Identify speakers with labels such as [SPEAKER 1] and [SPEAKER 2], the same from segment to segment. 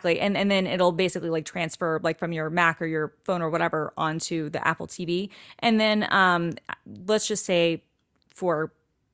[SPEAKER 1] exactly. And then it'll basically like transfer like from your Mac or your phone or whatever onto the Apple TV. And then let's just say for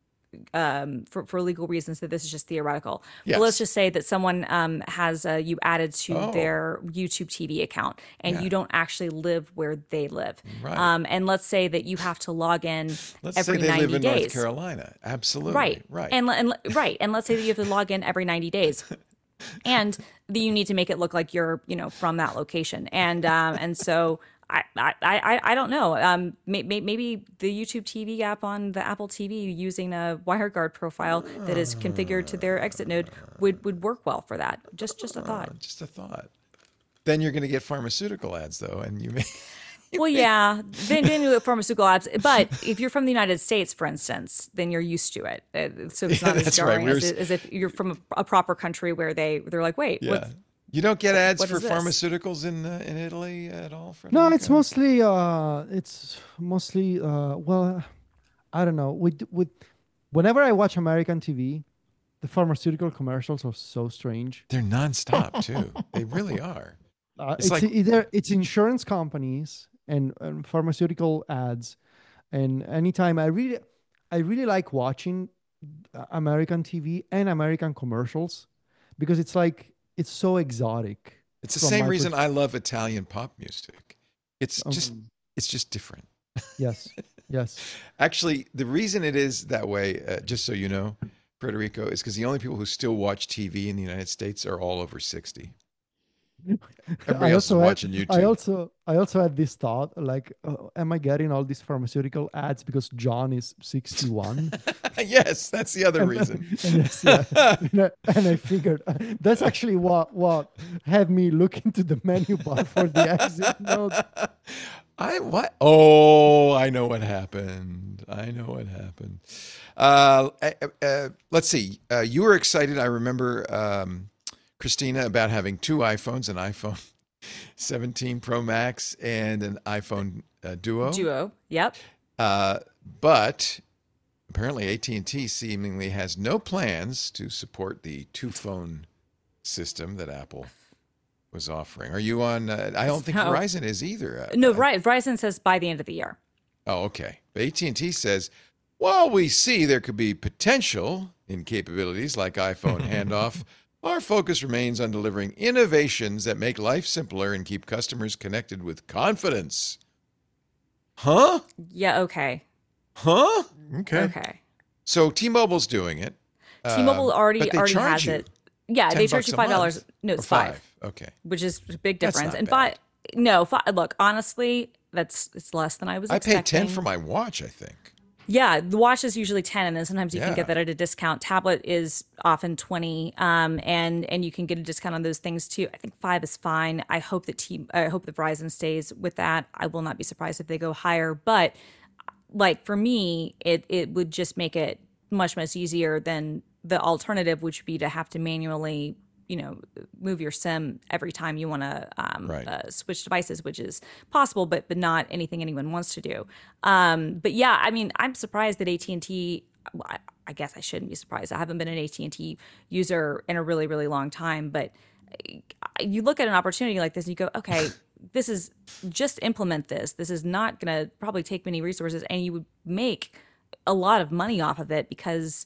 [SPEAKER 1] for legal reasons that this is just theoretical. But let's
[SPEAKER 2] Yes.
[SPEAKER 1] just say that someone has you added to
[SPEAKER 2] Oh,
[SPEAKER 1] their YouTube TV account and you
[SPEAKER 2] yeah.
[SPEAKER 1] don't actually live where they live.
[SPEAKER 2] Right.
[SPEAKER 1] And let's say that you have to log in
[SPEAKER 2] Let's say
[SPEAKER 1] every
[SPEAKER 2] they live
[SPEAKER 1] 90
[SPEAKER 2] in North
[SPEAKER 1] days.
[SPEAKER 2] Carolina. Absolutely.
[SPEAKER 1] Right.
[SPEAKER 2] Right.
[SPEAKER 1] And let's say that you have to log in every 90 days and that you need to make it look like you're, from that location. And so I don't know. Maybe the YouTube TV app on the Apple TV using a WireGuard profile that is configured to their exit node would work well for that. Just a thought.
[SPEAKER 2] Just a thought. Then you're going to get pharmaceutical ads, though, and you may, you
[SPEAKER 1] Well,
[SPEAKER 2] may.
[SPEAKER 1] yeah, then do pharmaceutical apps. But if you're from the United States, for instance, then you're used to it. So it's
[SPEAKER 2] Yeah,
[SPEAKER 1] not as
[SPEAKER 2] that's right.
[SPEAKER 1] jarring as if you're from a proper country where they're like, wait,
[SPEAKER 2] Yeah. You don't get ads
[SPEAKER 1] what
[SPEAKER 2] for
[SPEAKER 1] is this?
[SPEAKER 2] pharmaceuticals in Italy at all,
[SPEAKER 3] No,
[SPEAKER 2] Frederico?
[SPEAKER 3] it's mostly well, I don't know. With whenever I watch American TV, the pharmaceutical commercials are so strange.
[SPEAKER 2] They're nonstop too. They really are. It's
[SPEAKER 3] It's
[SPEAKER 2] like,
[SPEAKER 3] either it's insurance companies and pharmaceutical ads, and anytime I really like watching American TV and American commercials because it's like it's so exotic
[SPEAKER 2] it's the
[SPEAKER 3] from
[SPEAKER 2] same
[SPEAKER 3] my
[SPEAKER 2] reason
[SPEAKER 3] perspective.
[SPEAKER 2] I love Italian pop music. It's just
[SPEAKER 3] Um,
[SPEAKER 2] it's just different.
[SPEAKER 3] yes, yes.
[SPEAKER 2] Actually, the reason it is that way, just so you know, Frederico, is because the only people who still watch TV in the United States are all over 60. Everybody
[SPEAKER 3] I
[SPEAKER 2] else is
[SPEAKER 3] also had
[SPEAKER 2] watching YouTube.
[SPEAKER 3] I also had this thought like, am I getting all these pharmaceutical ads because John is 61?
[SPEAKER 2] Yes, that's the other
[SPEAKER 3] And,
[SPEAKER 2] reason.
[SPEAKER 3] and yes, yeah, and I figured that's actually what had me look into the menu bar for the exit node.
[SPEAKER 2] I what? Oh, I know what happened. I know what happened. Let's see. You were excited. I remember, Christina, about having two iPhones, an iPhone 17 Pro Max and an iPhone Duo.
[SPEAKER 1] Duo. Yep.
[SPEAKER 2] Uh, but apparently AT&T seemingly has no plans to support the two phone system that Apple was offering. Are you on? I don't think
[SPEAKER 1] No.
[SPEAKER 2] Verizon is either.
[SPEAKER 1] No, right. Verizon says by the end of the year.
[SPEAKER 2] Oh, okay. But AT&T says, while we see there could be potential in capabilities like iPhone handoff, our focus remains on delivering innovations that make life simpler and keep customers connected with confidence. Huh?
[SPEAKER 1] Yeah. Okay.
[SPEAKER 2] Huh?
[SPEAKER 4] Okay.
[SPEAKER 1] Okay.
[SPEAKER 2] So T-Mobile's doing it,
[SPEAKER 1] T-Mobile
[SPEAKER 2] but they
[SPEAKER 1] already
[SPEAKER 2] charge
[SPEAKER 1] has
[SPEAKER 2] you
[SPEAKER 1] it. Yeah,
[SPEAKER 2] ten
[SPEAKER 1] they charge
[SPEAKER 2] bucks
[SPEAKER 1] you
[SPEAKER 2] a
[SPEAKER 1] $5.
[SPEAKER 2] month
[SPEAKER 1] No,
[SPEAKER 2] or
[SPEAKER 1] it's five,
[SPEAKER 2] five. Okay,
[SPEAKER 1] which is a big
[SPEAKER 2] that's
[SPEAKER 1] difference.
[SPEAKER 2] not
[SPEAKER 1] And
[SPEAKER 2] bad.
[SPEAKER 1] five, no, five, look, honestly, it's less than I was
[SPEAKER 2] I paid 10 for
[SPEAKER 1] expecting.
[SPEAKER 2] my watch, I think.
[SPEAKER 1] Yeah, the watch is usually 10 and then sometimes you can get
[SPEAKER 2] Yeah.
[SPEAKER 1] that at a discount. Tablet is often 20 and you can get a discount on those things too. I think 5 is fine. I hope that Verizon stays with that. I will not be surprised if they go higher, but like for me, it would just make it much easier than the alternative, which would be to have to manually, move your SIM every time you want to
[SPEAKER 2] Right.
[SPEAKER 1] switch devices, which is possible, but not anything anyone wants to do. But yeah, I mean, I'm surprised that AT&T. I guess I shouldn't be surprised. I haven't been an AT&T user in a really long time, but you look at an opportunity like this and you go, okay, this is just implement this. This is not going to probably take many resources, and you would make a lot of money off of it because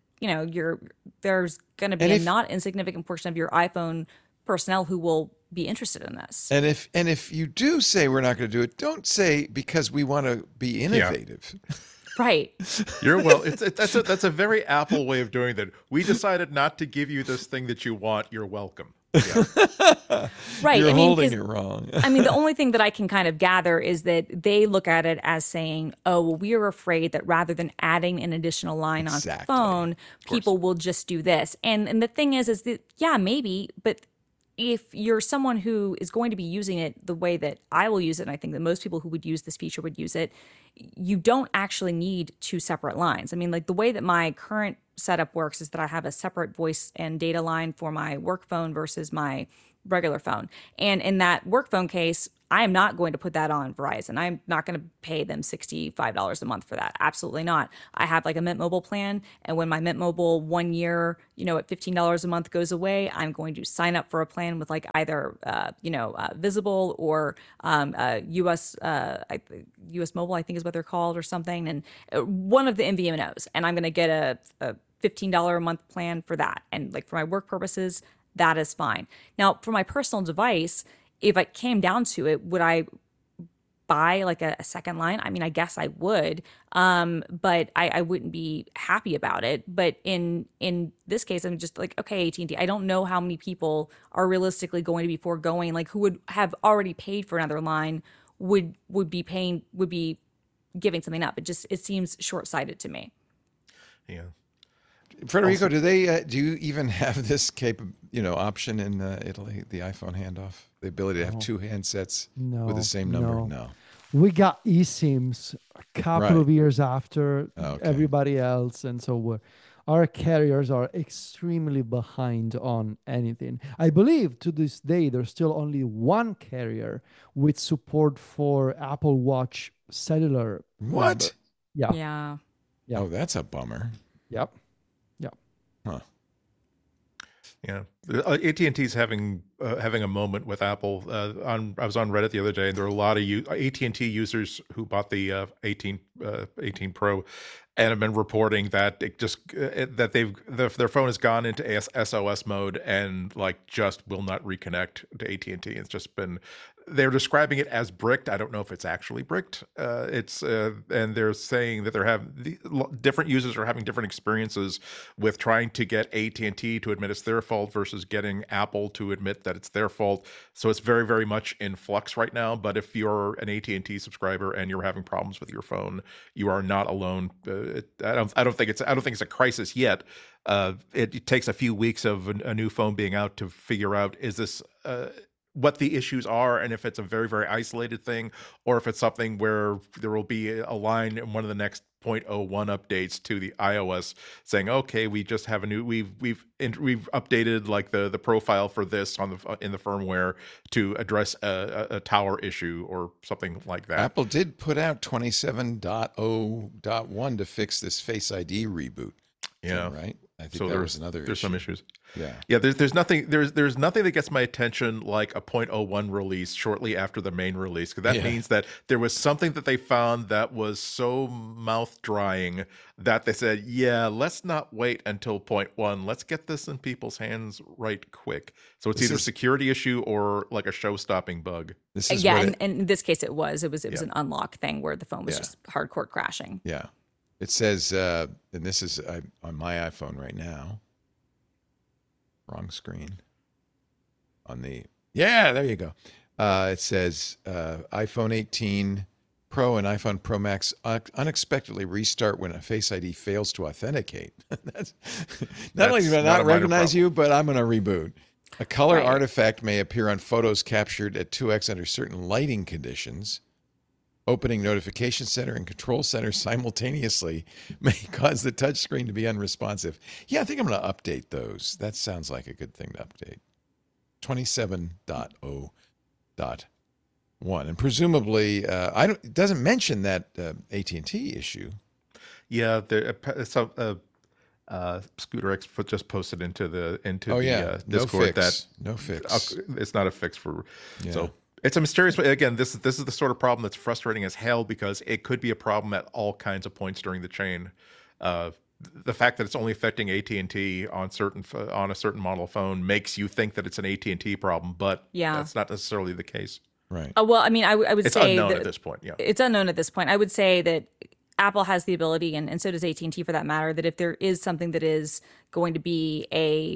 [SPEAKER 1] there's going to be
[SPEAKER 2] And
[SPEAKER 1] a
[SPEAKER 2] if
[SPEAKER 1] not insignificant portion of your iPhone personnel who will be interested in this.
[SPEAKER 2] and if you do say we're not going to do it, don't say because we want to be
[SPEAKER 4] Yeah.
[SPEAKER 2] innovative.
[SPEAKER 1] Right.
[SPEAKER 4] You're well. That's a very Apple way of doing that. We decided not to give you this thing that you want. You're welcome. Yeah.
[SPEAKER 1] Right.
[SPEAKER 2] You're
[SPEAKER 1] I mean,
[SPEAKER 2] holding
[SPEAKER 1] 'cause
[SPEAKER 2] it wrong.
[SPEAKER 1] I mean, the only thing that I can kind of gather is that they look at it as saying, oh, well, we are afraid that rather than adding an additional line onto the
[SPEAKER 2] Exactly.
[SPEAKER 1] phone,
[SPEAKER 4] course.
[SPEAKER 1] people will just do this. And the thing is that, yeah, maybe, but if you're someone who is going to be using it the way that I will use it, and I think that most people who would use this feature would use it, you don't actually need two separate lines. I mean, like the way that my current setup works is that I have a separate voice and data line for my work phone versus my regular phone. And in that work phone case, I am not going to put that on Verizon. I'm not going to pay them $65 a month for that. Absolutely not. I have like a Mint Mobile plan. And when my Mint Mobile 1 year, at $15 a month goes away, I'm going to sign up for a plan with like either, Visible or US Mobile, I think is what they're called or something. And one of the MVNOs. And I'm going to get a $15 a month plan for that. And like for my work purposes, that is fine. Now, for my personal device, if it came down to it, would I buy like a second line? I mean, I guess I would, but I wouldn't be happy about it. But in this case, I'm just like, okay, AT&T, I don't know how many people are realistically going to be foregoing, like who would have already paid for another line would be giving something up. It seems short-sighted to me.
[SPEAKER 4] Yeah.
[SPEAKER 2] Federico, do you even have this option in Italy, the iPhone handoff? The ability to have two handsets with the same number? No.
[SPEAKER 3] We got eSIMs a couple of years after everybody else. And so our carriers are extremely behind on anything. I believe to this day, there's still only one carrier with support for Apple Watch cellular.
[SPEAKER 2] What?
[SPEAKER 3] Number.
[SPEAKER 1] Yeah.
[SPEAKER 2] Oh, that's a bummer.
[SPEAKER 3] Yep.
[SPEAKER 2] Huh.
[SPEAKER 4] Yeah, AT&T's having a moment with Apple. I was on Reddit the other day, and there were a lot of AT&T users who bought the 18 Pro, and have been reporting that their phone has gone into SOS mode and like just will not reconnect to AT&T. It's just been. They're describing it as bricked. I don't know if it's actually bricked. And they're saying that different users are having different experiences with trying to get AT&T to admit it's their fault versus getting Apple to admit that it's their fault. So it's very, very much in flux right now. But if you're an AT&T subscriber and you're having problems with your phone, you are not alone. I don't think it's a crisis yet. It takes a few weeks of a new phone being out to figure out is this. What the issues are, and if it's a very, very isolated thing, or if it's something where there will be a line in one of the next 0.01 updates to the iOS saying, okay, we just have a new, we've updated like the profile for this in the firmware to address a tower issue or something like that.
[SPEAKER 2] Apple did put out 27.0.1 to fix this Face ID reboot.
[SPEAKER 4] Yeah,
[SPEAKER 2] right. I think that was another.
[SPEAKER 4] There's some issues.
[SPEAKER 2] Yeah.
[SPEAKER 4] There's nothing that gets my attention like a 0.01 release shortly after the main release, because that means that there was something that they found that was so mouth drying that they said, yeah, let's not wait until 0.1. Let's get this in people's hands right quick. So it's either a security issue or like a show-stopping bug.
[SPEAKER 1] And in this case, it was an unlock thing where the phone was just hardcore crashing.
[SPEAKER 2] Yeah. It says, and this is on my iPhone right now. Wrong screen. There you go. It says iPhone 18 Pro and iPhone Pro Max unexpectedly restart when a Face ID fails to authenticate. That's not only do I not recognize you, but I'm going to reboot. A color artifact may appear on photos captured at 2x under certain lighting conditions. Opening Notification Center and Control Center simultaneously may cause the touchscreen to be unresponsive. Yeah, I think I'm going to update those. That sounds like a good thing to update. 27.0.1. And presumably, it doesn't mention that AT&T issue.
[SPEAKER 4] Yeah, Scooter X just posted into the Discord
[SPEAKER 2] no fix.
[SPEAKER 4] It's not a fix for so. It's a mysterious. Again, this is the sort of problem that's frustrating as hell because it could be a problem at all kinds of points during the chain. The fact that it's only affecting AT&T on a certain model of phone makes you think that it's an AT&T problem, but that's not necessarily the case.
[SPEAKER 2] Right.
[SPEAKER 1] Well, I mean, I would
[SPEAKER 4] it's
[SPEAKER 1] say
[SPEAKER 4] unknown
[SPEAKER 1] that
[SPEAKER 4] at this point. Yeah,
[SPEAKER 1] it's unknown at this point. I would say that Apple has the ability, and so does AT&T for that matter, that if there is something that is going to be a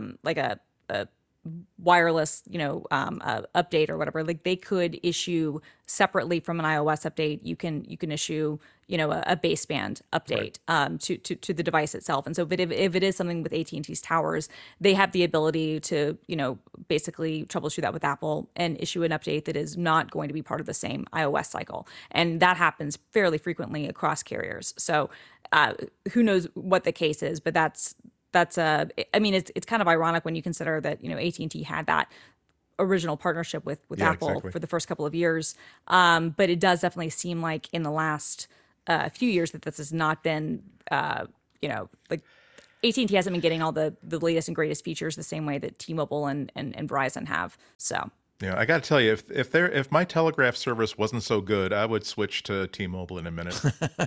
[SPEAKER 1] wireless, update or whatever, like they could issue separately from an iOS update. You can issue, a baseband update to the device itself. And so, but if it is something with AT&T's towers, they have the ability to, basically troubleshoot that with Apple and issue an update that is not going to be part of the same iOS cycle. And that happens fairly frequently across carriers. So who knows what the case is, but it's kind of ironic when you consider that, AT&T had that original partnership with
[SPEAKER 4] Yeah,
[SPEAKER 1] Apple
[SPEAKER 4] exactly.
[SPEAKER 1] for the first couple of years. But it does definitely seem like in the last few years that this has not been, like AT&T hasn't been getting all the latest and greatest features the same way that T-Mobile and Verizon have. So
[SPEAKER 4] Yeah, I got to tell you, if my telegraph service wasn't so good, I would switch to T-Mobile in a minute.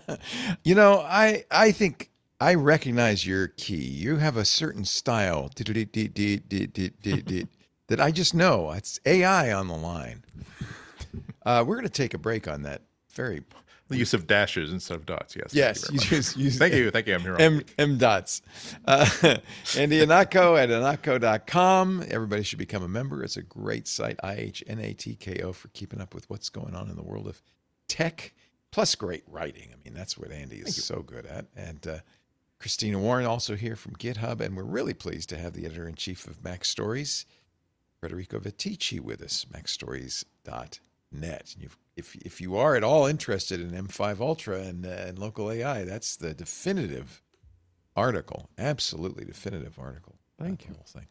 [SPEAKER 2] I think I recognize your key. You have a certain style that I just know. It's AI on the line. We're going to take a break on that. Very
[SPEAKER 4] The use of dashes instead of dots. Yes.
[SPEAKER 2] yes.
[SPEAKER 4] Thank you very much.
[SPEAKER 2] Use
[SPEAKER 4] Thank you. I'm here. all week.
[SPEAKER 2] M dots. Andy Ihnatko at ihnatko.com. Everybody should become a member. It's a great site. IHNATKO for keeping up with what's going on in the world of tech, plus great writing. I mean, that's what Andy is so good at. And Christina Warren also here from GitHub, and we're really pleased to have the editor-in-chief of Mac Stories, Federico Vitici, with us, macstories.net. If you are at all interested in M5 Ultra and local AI, that's the definitive article, absolutely definitive article.
[SPEAKER 3] Thank you.
[SPEAKER 2] Whole thing.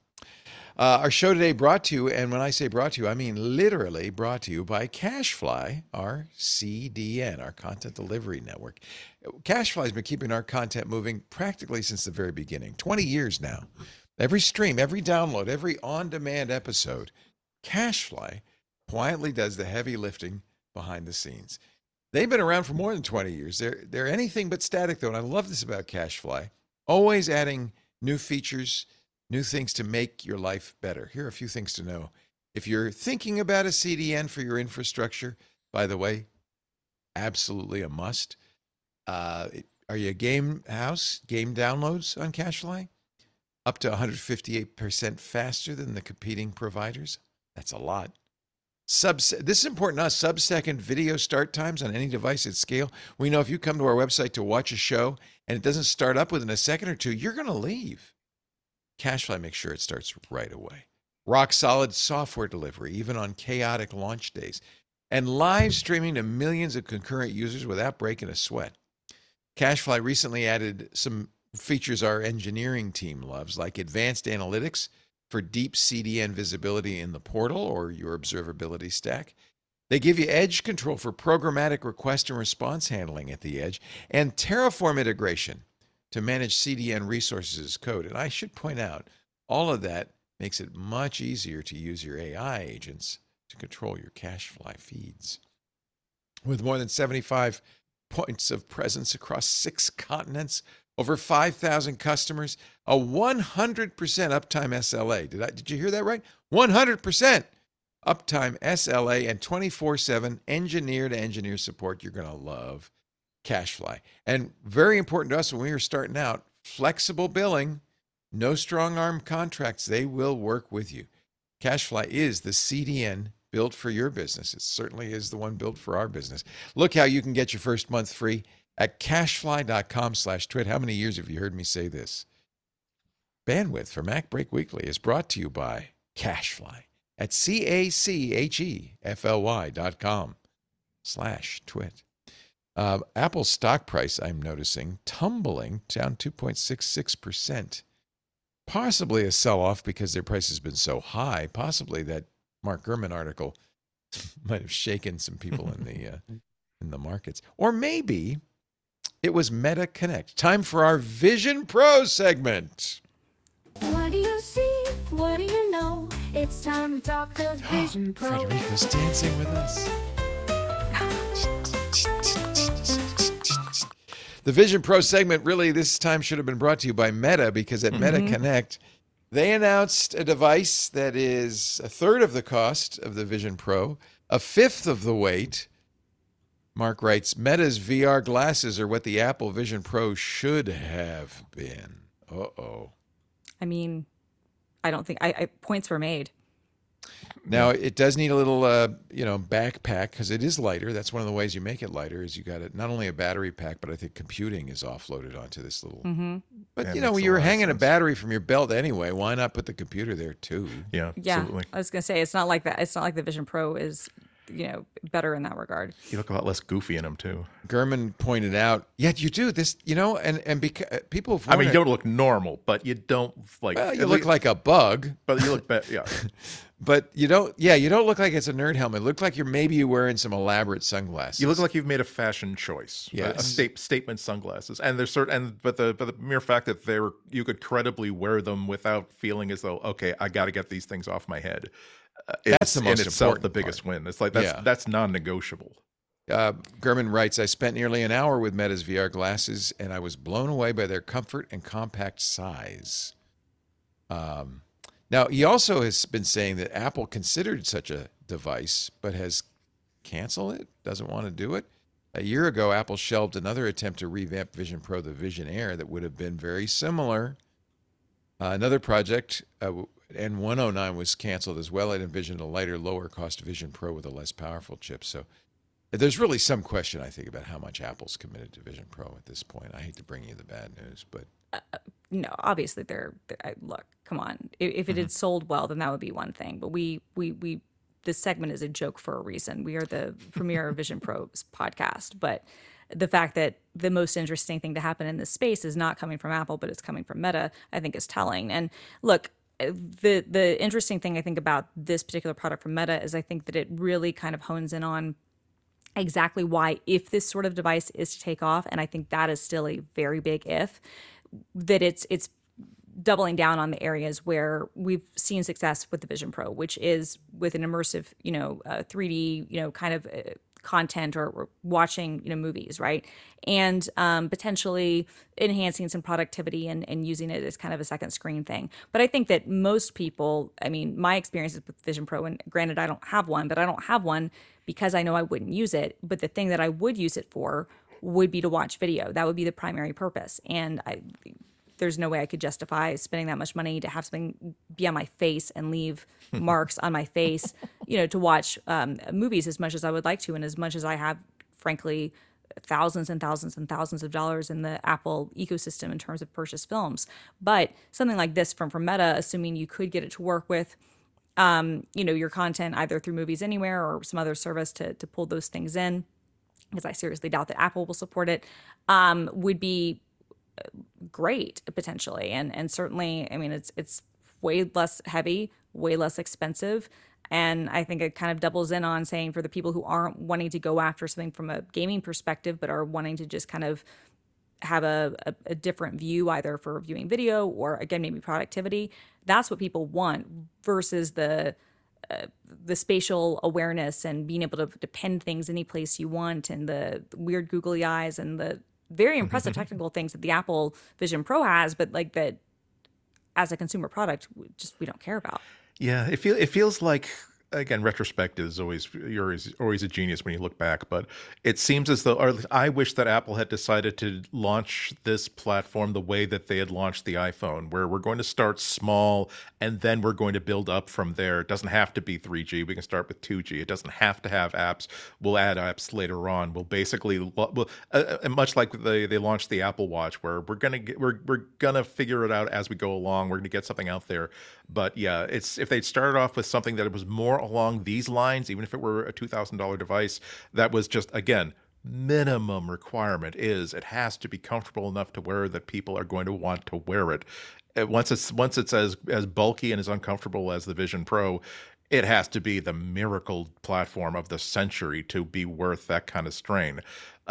[SPEAKER 2] Our show today brought to you, and when I say brought to you, I mean literally brought to you by CacheFly, our CDN, our content delivery network. CacheFly has been keeping our content moving practically since the very beginning, 20 years now. Every stream, every download, every on-demand episode, CacheFly quietly does the heavy lifting behind the scenes. They've been around for more than 20 years. They're anything but static, though, and I love this about CacheFly. Always adding new features, new things to make your life better. Here are a few things to know. If you're thinking about a CDN for your infrastructure, by the way, absolutely a must. Are you a game house? Game downloads on CacheFly? Up to 158% faster than the competing providers. That's a lot. This is important to us. Sub-second video start times on any device at scale. We know if you come to our website to watch a show and it doesn't start up within a second or two, you're going to leave. CacheFly makes sure it starts right away. Rock solid software delivery, even on chaotic launch days. And live streaming to millions of concurrent users without breaking a sweat. CacheFly recently added some features our engineering team loves, like advanced analytics for deep CDN visibility in the portal or your observability stack. They give you edge control for programmatic request and response handling at the edge, and Terraform integration to manage CDN resources as code. And I should point out, all of that makes it much easier to use your AI agents to control your CacheFly feeds. With more than 75 points of presence across 6 continents, over 5,000 customers, a 100% uptime SLA. Did you hear that right? 100% uptime SLA and 24/7 engineer-to-engineer support. You're going to love CacheFly. And very important to us when we were starting out, flexible billing, no strong arm contracts. They will work with you. CacheFly is the CDN built for your business. It certainly is the one built for our business. Look how you can get your first month free at cachefly.com/twit. How many years have you heard me say this? Bandwidth for Mac Break Weekly is brought to you by CacheFly at cachefly.com/twit. Apple's stock price, I'm noticing, tumbling down 2.66%. Possibly a sell-off because their price has been so high. Possibly that Mark Gurman article might have shaken some people in the markets. Or maybe it was Meta Connect. Time for our Vision Pro segment.
[SPEAKER 5] What do you see? What do you know? It's time to talk the Vision Pro.
[SPEAKER 2] Frederico's dancing with us. The Vision Pro segment really this time should have been brought to you by Meta, because at Meta Connect, they announced a device that is a third of the cost of the Vision Pro, a fifth of the weight. Mark writes, Meta's VR glasses are what the Apple Vision Pro should have been. Uh-oh.
[SPEAKER 1] I mean, I don't think points were made.
[SPEAKER 2] Now, it does need a little, backpack, because it is lighter. That's one of the ways you make it lighter, is you got it not only a battery pack, but I think computing is offloaded onto this little. But,
[SPEAKER 4] Yeah,
[SPEAKER 2] you
[SPEAKER 4] makes a
[SPEAKER 2] you're
[SPEAKER 4] lot of
[SPEAKER 2] hanging a
[SPEAKER 4] sense.
[SPEAKER 2] battery from your belt anyway. Why not put the computer there, too?
[SPEAKER 4] Yeah,
[SPEAKER 1] Yeah,
[SPEAKER 4] absolutely.
[SPEAKER 1] I was gonna say it's not like that. It's not like the Vision Pro is, better in that regard.
[SPEAKER 4] You look a lot less goofy in them too.
[SPEAKER 2] Gurman pointed out, yeah, you do this, and because people have
[SPEAKER 4] I mean, you
[SPEAKER 2] wondered-
[SPEAKER 4] don't look normal, but you don't like.
[SPEAKER 2] well, you
[SPEAKER 4] at
[SPEAKER 2] look
[SPEAKER 4] least-
[SPEAKER 2] like a bug.
[SPEAKER 4] but you look better. Yeah,
[SPEAKER 2] But you don't look like it's a nerd helmet. It looked like maybe you're wearing some elaborate sunglasses.
[SPEAKER 4] You look like you've made a fashion choice,
[SPEAKER 2] Yes.
[SPEAKER 4] a statement sunglasses, and there's but the mere fact that you could credibly wear them without feeling as though, okay, I got to get these things off my head.
[SPEAKER 2] That's the most
[SPEAKER 4] in itself
[SPEAKER 2] important
[SPEAKER 4] the biggest
[SPEAKER 2] part.
[SPEAKER 4] win. It's like that's non-negotiable.
[SPEAKER 2] Gurman writes, I spent nearly an hour with Meta's VR glasses, and I was blown away by their comfort and compact size. Now, he also has been saying that Apple considered such a device, but has canceled it, doesn't want to do it. A year ago, Apple shelved another attempt to revamp Vision Pro, the Vision Air, that would have been very similar. Another project, N109, was canceled as well. It envisioned a lighter, lower-cost Vision Pro with a less powerful chip. So there's really some question, I think, about how much Apple's committed to Vision Pro at this point. I hate to bring you the bad news, but...
[SPEAKER 1] No, obviously look, come on. If it had sold well, then that would be one thing. But this segment is a joke for a reason. We are the premier Vision Pro podcast. But the fact that the most interesting thing to happen in this space is not coming from Apple, but it's coming from Meta, I think is telling. And look, the interesting thing I think about this particular product from Meta is I think that it really kind of hones in on exactly why, if this sort of device is to take off, and I think that is still a very big if, that it's doubling down on the areas where we've seen success with the Vision Pro, which is with an immersive, 3D, kind of content or watching, movies, right? And potentially enhancing some productivity and using it as kind of a second screen thing. But I think that most people, I mean, my experiences with Vision Pro, and granted, I don't have one, but I don't have one because I know I wouldn't use it. But the thing that I would use it for would be to watch video. That would be the primary purpose. And there's no way I could justify spending that much money to have something be on my face and leave marks on my face, to watch movies as much as I would like to, and as much as I have, frankly, thousands and thousands and thousands of dollars in the Apple ecosystem in terms of purchased films. But something like this from Meta, assuming you could get it to work with, your content either through Movies Anywhere or some other service to pull those things in, because I seriously doubt that Apple will support it, would be great potentially. And certainly, I mean, it's way less heavy, way less expensive. And I think it kind of doubles in on saying, for the people who aren't wanting to go after something from a gaming perspective, but are wanting to just kind of have a different view, either for viewing video or, again, maybe productivity, that's what people want, versus the spatial awareness and being able to pin things any place you want, and the weird googly eyes and the very impressive technical things that the Apple Vision Pro has, but like that as a consumer product, we don't care about.
[SPEAKER 4] Yeah, it feels like, again, retrospect is you're always a genius when you look back, but it seems as though, or I wish that Apple had decided to launch this platform the way that they had launched the iPhone, where we're going to start small and then we're going to build up from there. It doesn't have to be 3G. We can start with 2G. It doesn't have to have apps. We'll add apps later on. We'll basically, much like they launched the Apple Watch, where we're gonna figure it out as we go along. We're gonna get something out there. But yeah, if they'd started off with something that was more along these lines, even if it were a $2,000 device, that was just, again, minimum requirement is it has to be comfortable enough to wear that people are going to want to wear it. Once it's as bulky and as uncomfortable as the Vision Pro, it has to be the miracle platform of the century to be worth that kind of strain.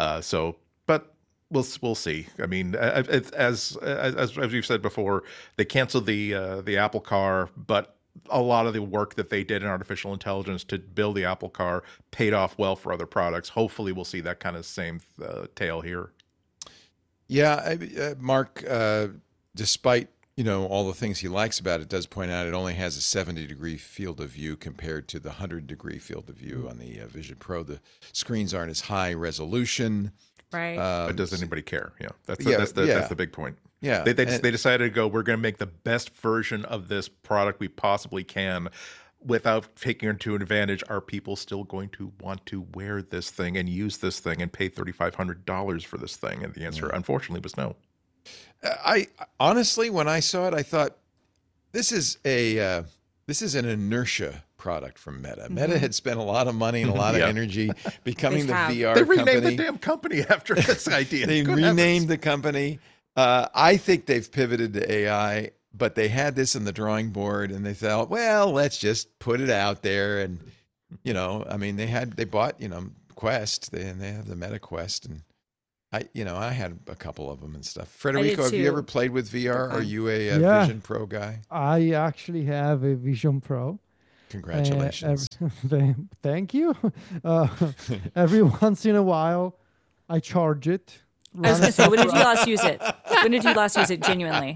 [SPEAKER 4] But we'll see. I mean, as we've said before, they canceled the Apple Car, but a lot of the work that they did in artificial intelligence to build the Apple Car paid off well for other products. Hopefully, we'll see that kind of same tale here.
[SPEAKER 2] Yeah, Mark, despite all the things he likes about it, does point out it only has a 70-degree field of view compared to the 100-degree field of view on the Vision Pro. The screens aren't as high resolution.
[SPEAKER 1] Right.
[SPEAKER 4] But does anybody care? Yeah, that's the big point.
[SPEAKER 2] Yeah,
[SPEAKER 4] they decided to go, we're going to make the best version of this product we possibly can, without taking into advantage, are people still going to want to wear this thing and use this thing and pay $3,500 for this thing? And the answer, unfortunately, was no.
[SPEAKER 2] I honestly, when I saw it, I thought this is an inertia product from Meta. Meta had spent a lot of money and a lot of energy becoming the VR
[SPEAKER 4] company. They renamed
[SPEAKER 2] company.
[SPEAKER 4] the damn company after this idea.
[SPEAKER 2] They renamed the company. I think they've pivoted to AI, but they had this in the drawing board, and they thought, well, let's just put it out there. And I mean, they bought Quest, and they have the Meta Quest, and I had a couple of them and stuff. Federico, have you
[SPEAKER 1] too.
[SPEAKER 2] ever played with VR? Are you a
[SPEAKER 3] Yeah.
[SPEAKER 2] Vision Pro guy?
[SPEAKER 3] I actually have a Vision Pro.
[SPEAKER 2] Congratulations.
[SPEAKER 3] Thank you. Every once in a while, I charge it.
[SPEAKER 1] I was going to say, when did you last use it? When did you last use it genuinely?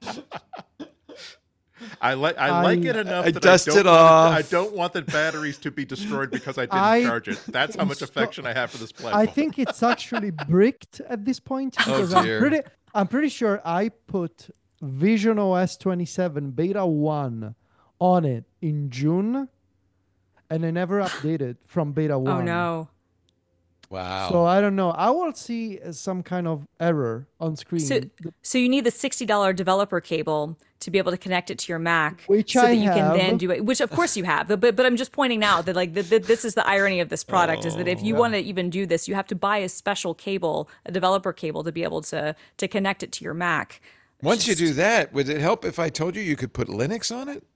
[SPEAKER 4] I like it enough
[SPEAKER 2] I
[SPEAKER 4] that
[SPEAKER 2] dust
[SPEAKER 4] I don't
[SPEAKER 2] it
[SPEAKER 4] want
[SPEAKER 2] off.
[SPEAKER 4] I don't want the batteries to be destroyed because I didn't
[SPEAKER 3] I
[SPEAKER 4] charge it. That's how much affection I have for this platform.
[SPEAKER 3] I think it's actually bricked at this point because
[SPEAKER 2] dear.
[SPEAKER 3] I'm pretty sure I put Vision OS 27 Beta 1 on it in June, and I never updated from Beta 1.
[SPEAKER 1] Oh, no.
[SPEAKER 2] Wow.
[SPEAKER 3] So I don't know. I will see some kind of error on screen.
[SPEAKER 1] So you need the $60 developer cable to be able to connect it to your Mac,
[SPEAKER 3] Which
[SPEAKER 1] so
[SPEAKER 3] I
[SPEAKER 1] that you can
[SPEAKER 3] have.
[SPEAKER 1] then do it. Which of course you have, but I'm just pointing out that this is the irony of this product, is that if you want to even do this, you have to buy a special cable, a developer cable, to be able to connect it to your Mac.
[SPEAKER 2] Once you do that, would it help if I told you could put Linux on it?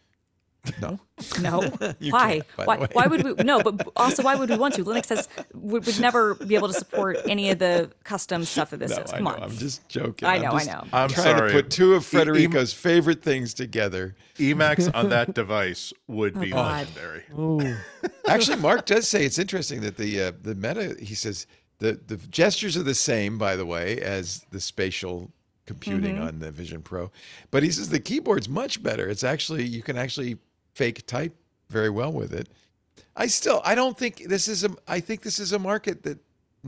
[SPEAKER 2] No.
[SPEAKER 1] No,
[SPEAKER 2] You
[SPEAKER 1] why?
[SPEAKER 2] can't, by the
[SPEAKER 1] Why?
[SPEAKER 2] way.
[SPEAKER 1] Why would we? No, but also why would we want to? Linux would never be able to support any of the custom stuff that this
[SPEAKER 2] No,
[SPEAKER 1] is.
[SPEAKER 2] I
[SPEAKER 1] Come
[SPEAKER 2] know.
[SPEAKER 1] on.
[SPEAKER 2] I'm just joking.
[SPEAKER 1] I know,
[SPEAKER 2] I'm just
[SPEAKER 1] I know.
[SPEAKER 4] I'm
[SPEAKER 2] trying
[SPEAKER 4] sorry.
[SPEAKER 2] to put two of
[SPEAKER 4] E-
[SPEAKER 2] Federico's favorite things together.
[SPEAKER 4] Emacs on that device would be
[SPEAKER 1] God.
[SPEAKER 4] legendary.
[SPEAKER 3] Oh,
[SPEAKER 2] Actually, Mark does say it's interesting that the Meta, he says the gestures are the same, by the way, as the spatial computing on the Vision Pro, but he says the keyboard's much better. It's actually, you can actually fake type very well with it. I don't think this is I think this is a market that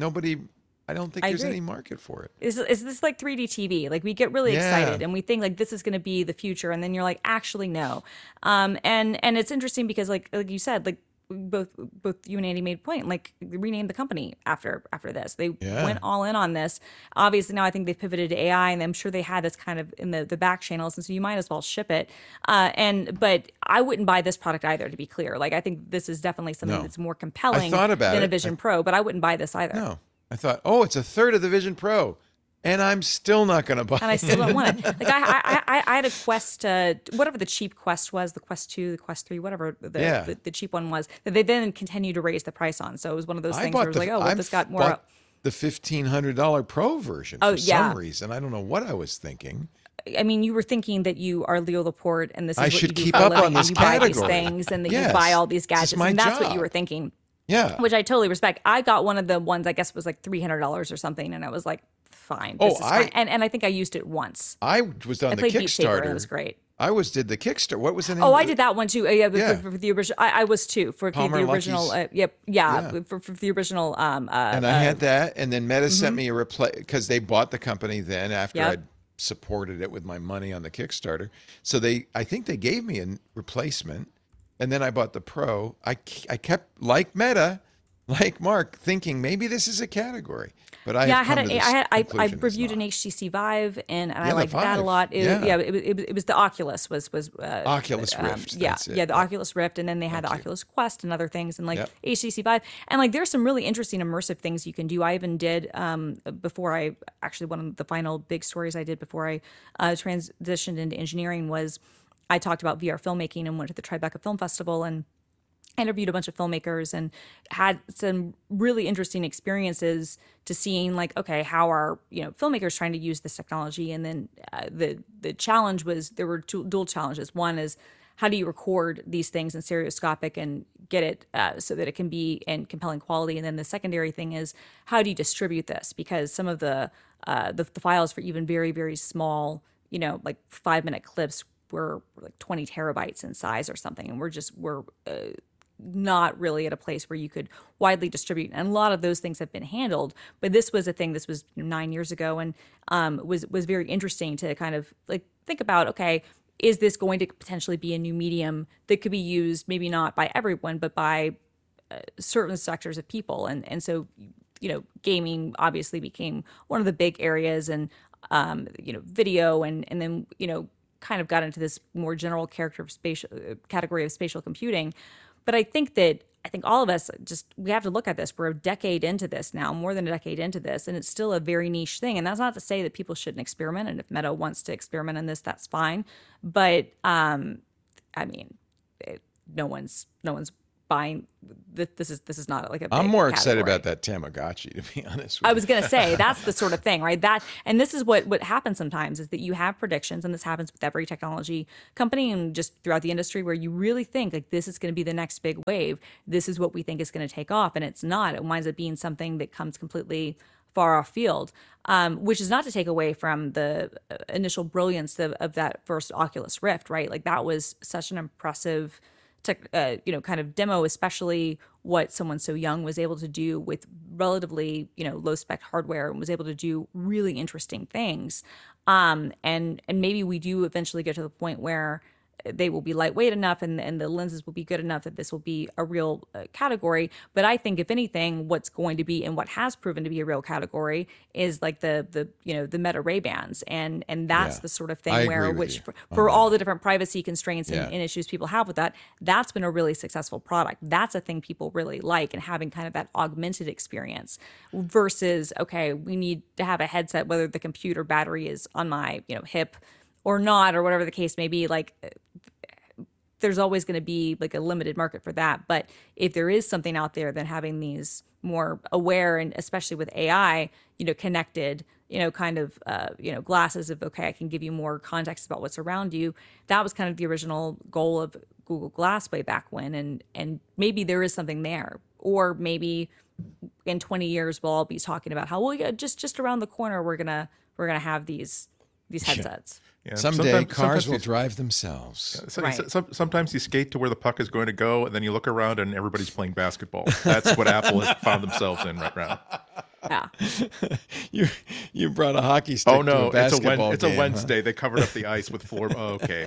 [SPEAKER 2] I don't think
[SPEAKER 1] I
[SPEAKER 2] there's
[SPEAKER 1] agree.
[SPEAKER 2] any market for it.
[SPEAKER 1] Is this like 3D TV? Like, we get really
[SPEAKER 2] Yeah.
[SPEAKER 1] excited and we think like this is going to be the future, and then you're like, actually no. And it's interesting because like you said, like both you and Andy made a point, like they renamed the company after this. They
[SPEAKER 2] Yeah.
[SPEAKER 1] went all in on this. Obviously now I think they've pivoted to AI, and I'm sure they had this kind of in the back channels, and so you might as well ship it. But I wouldn't buy this product either, to be clear. Like, I think this is definitely something
[SPEAKER 2] No.
[SPEAKER 1] that's more compelling
[SPEAKER 2] thought about
[SPEAKER 1] than a
[SPEAKER 2] it.
[SPEAKER 1] Vision Pro, but I wouldn't buy this either.
[SPEAKER 2] No, I thought, oh, it's a third of the Vision Pro, and I'm still not going to buy
[SPEAKER 1] And I
[SPEAKER 2] it.
[SPEAKER 1] still don't want it. Like, I had a Quest, whatever the cheap Quest was, the Quest 2, the Quest 3, whatever the cheap one was, that they then continued to raise the price on. So it was one of those things where it was like, oh, well, this got more.
[SPEAKER 2] bought the $1,500 Pro version for
[SPEAKER 1] yeah.
[SPEAKER 2] some reason. I don't know what I was thinking.
[SPEAKER 1] I mean, you were thinking that you are Leo Laporte, and this is
[SPEAKER 2] I
[SPEAKER 1] what
[SPEAKER 2] should
[SPEAKER 1] you do
[SPEAKER 2] keep
[SPEAKER 1] for a
[SPEAKER 2] up
[SPEAKER 1] living,
[SPEAKER 2] on this
[SPEAKER 1] and you buy these
[SPEAKER 2] category.
[SPEAKER 1] things, and that
[SPEAKER 2] Yes.
[SPEAKER 1] you buy all these
[SPEAKER 2] This is
[SPEAKER 1] gadgets,
[SPEAKER 2] my
[SPEAKER 1] and that's what you
[SPEAKER 2] job.
[SPEAKER 1] were thinking.
[SPEAKER 2] Yeah.
[SPEAKER 1] Which I totally respect. I got one of the ones, I guess was like $300 or something, and I was like, fine.
[SPEAKER 2] Oh,
[SPEAKER 1] This is fine. And I think I used it once.
[SPEAKER 2] I was on
[SPEAKER 1] I
[SPEAKER 2] the
[SPEAKER 1] played Beat Saber, and
[SPEAKER 2] Kickstarter.
[SPEAKER 1] it was great.
[SPEAKER 2] Did the Kickstarter. What was the name?
[SPEAKER 1] Oh,
[SPEAKER 2] of
[SPEAKER 1] I
[SPEAKER 2] it?
[SPEAKER 1] did that one too. Yeah,
[SPEAKER 2] Yeah.
[SPEAKER 1] For the original. I was too for
[SPEAKER 2] Palmer
[SPEAKER 1] the original.
[SPEAKER 2] Lucky's.
[SPEAKER 1] Yeah. For the original.
[SPEAKER 2] And I had that, and then Meta sent me a replay because they bought the company then after
[SPEAKER 1] Yep.
[SPEAKER 2] I'd supported it with my money on the Kickstarter. So I think they gave me a replacement, and then I bought the Pro. I kept, like Meta, like Mark, thinking maybe this is a category, but I have come to this
[SPEAKER 1] I
[SPEAKER 2] conclusion
[SPEAKER 1] reviewed
[SPEAKER 2] it's
[SPEAKER 1] an
[SPEAKER 2] not.
[SPEAKER 1] HTC Vive, and I
[SPEAKER 2] the
[SPEAKER 1] liked that a
[SPEAKER 2] Vive.
[SPEAKER 1] lot.
[SPEAKER 2] Yeah.
[SPEAKER 1] It was the Oculus was
[SPEAKER 2] Oculus Rift,
[SPEAKER 1] Yeah,
[SPEAKER 2] that's it.
[SPEAKER 1] yeah, the Oculus Rift, and then they had the Oculus Quest and other things, and like HTC Vive, and like there's some really interesting immersive things you can do. I even did before I actually, one of the final big stories I did before I transitioned into engineering was I talked about VR filmmaking and went to the Tribeca Film Festival and interviewed a bunch of filmmakers and had some really interesting experiences to seeing like, okay, how are filmmakers trying to use this technology? And then the challenge was, there were two dual challenges. One is, how do you record these things in stereoscopic and get it so that it can be in compelling quality? And then the secondary thing is, how do you distribute this? Because some of the files for even very, very small, like 5-minute clips were like 20 terabytes in size or something, and we're not really at a place where you could widely distribute. And a lot of those things have been handled, but this was 9 years ago, and was very interesting to kind of like think about, okay, is this going to potentially be a new medium that could be used, maybe not by everyone, but by certain sectors of people? And so, gaming obviously became one of the big areas, and video, and then, kind of got into this more general category of spatial computing. But I think that I think all of us we have to look at this. We're a decade into this now, more than a decade into this, and it's still a very niche thing. And that's not to say that people shouldn't experiment. And if Meta wants to experiment in this, that's fine. But I mean, no one's buying. This is not like a big
[SPEAKER 2] I'm more excited
[SPEAKER 1] category.
[SPEAKER 2] about that Tamagotchi, to be honest with
[SPEAKER 1] I
[SPEAKER 2] you.
[SPEAKER 1] was going to say that's the sort of thing, right? And this is what happens sometimes is that you have predictions, and this happens with every technology company and just throughout the industry, where you really think like this is going to be the next big wave. This is what we think is going to take off, and it's not. It winds up being something that comes completely far off field, which is not to take away from the initial brilliance of that first Oculus Rift, right? Like that was such an impressive kind of demo, especially what someone so young was able to do with relatively, low spec hardware, and was able to do really interesting things. And maybe we do eventually get to the point where they will be lightweight enough and the lenses will be good enough that this will be a real category. But I think if anything, what's going to be and what has proven to be a real category is like the Meta Ray-Bans. And that's
[SPEAKER 2] Yeah.
[SPEAKER 1] the sort of
[SPEAKER 2] I
[SPEAKER 1] thing
[SPEAKER 2] agree
[SPEAKER 1] where,
[SPEAKER 2] with
[SPEAKER 1] which
[SPEAKER 2] you
[SPEAKER 1] for
[SPEAKER 2] on
[SPEAKER 1] all
[SPEAKER 2] that.
[SPEAKER 1] the different privacy constraints
[SPEAKER 2] Yeah.
[SPEAKER 1] and issues people have with that, that's been a really successful product. That's a thing people really like, and having kind of that augmented experience versus, okay, we need to have a headset, whether the computer battery is on my, hip or not, or whatever the case may be. Like there's always going to be like a limited market for that. But if there is something out there, then having these more aware, and especially with AI, connected, kind of, glasses of, okay, I can give you more context about what's around you. That was kind of the original goal of Google Glass way back when. And maybe there is something there, or maybe in 20 years, we'll all be talking about how, well, yeah, just around the corner, we're going to have these headsets.
[SPEAKER 4] Yeah,
[SPEAKER 2] Someday cars will
[SPEAKER 4] you-
[SPEAKER 2] drive themselves.
[SPEAKER 1] Right.
[SPEAKER 4] Sometimes you skate to where the puck is going to go, and then you look around and everybody's playing basketball. That's what Apple has found themselves in right now.
[SPEAKER 1] Yeah.
[SPEAKER 2] You brought a hockey stick
[SPEAKER 4] Oh
[SPEAKER 2] to
[SPEAKER 4] no,
[SPEAKER 2] a basketball
[SPEAKER 4] it's a
[SPEAKER 2] game, huh?
[SPEAKER 4] Wednesday. They covered up the ice with floor. Oh, okay,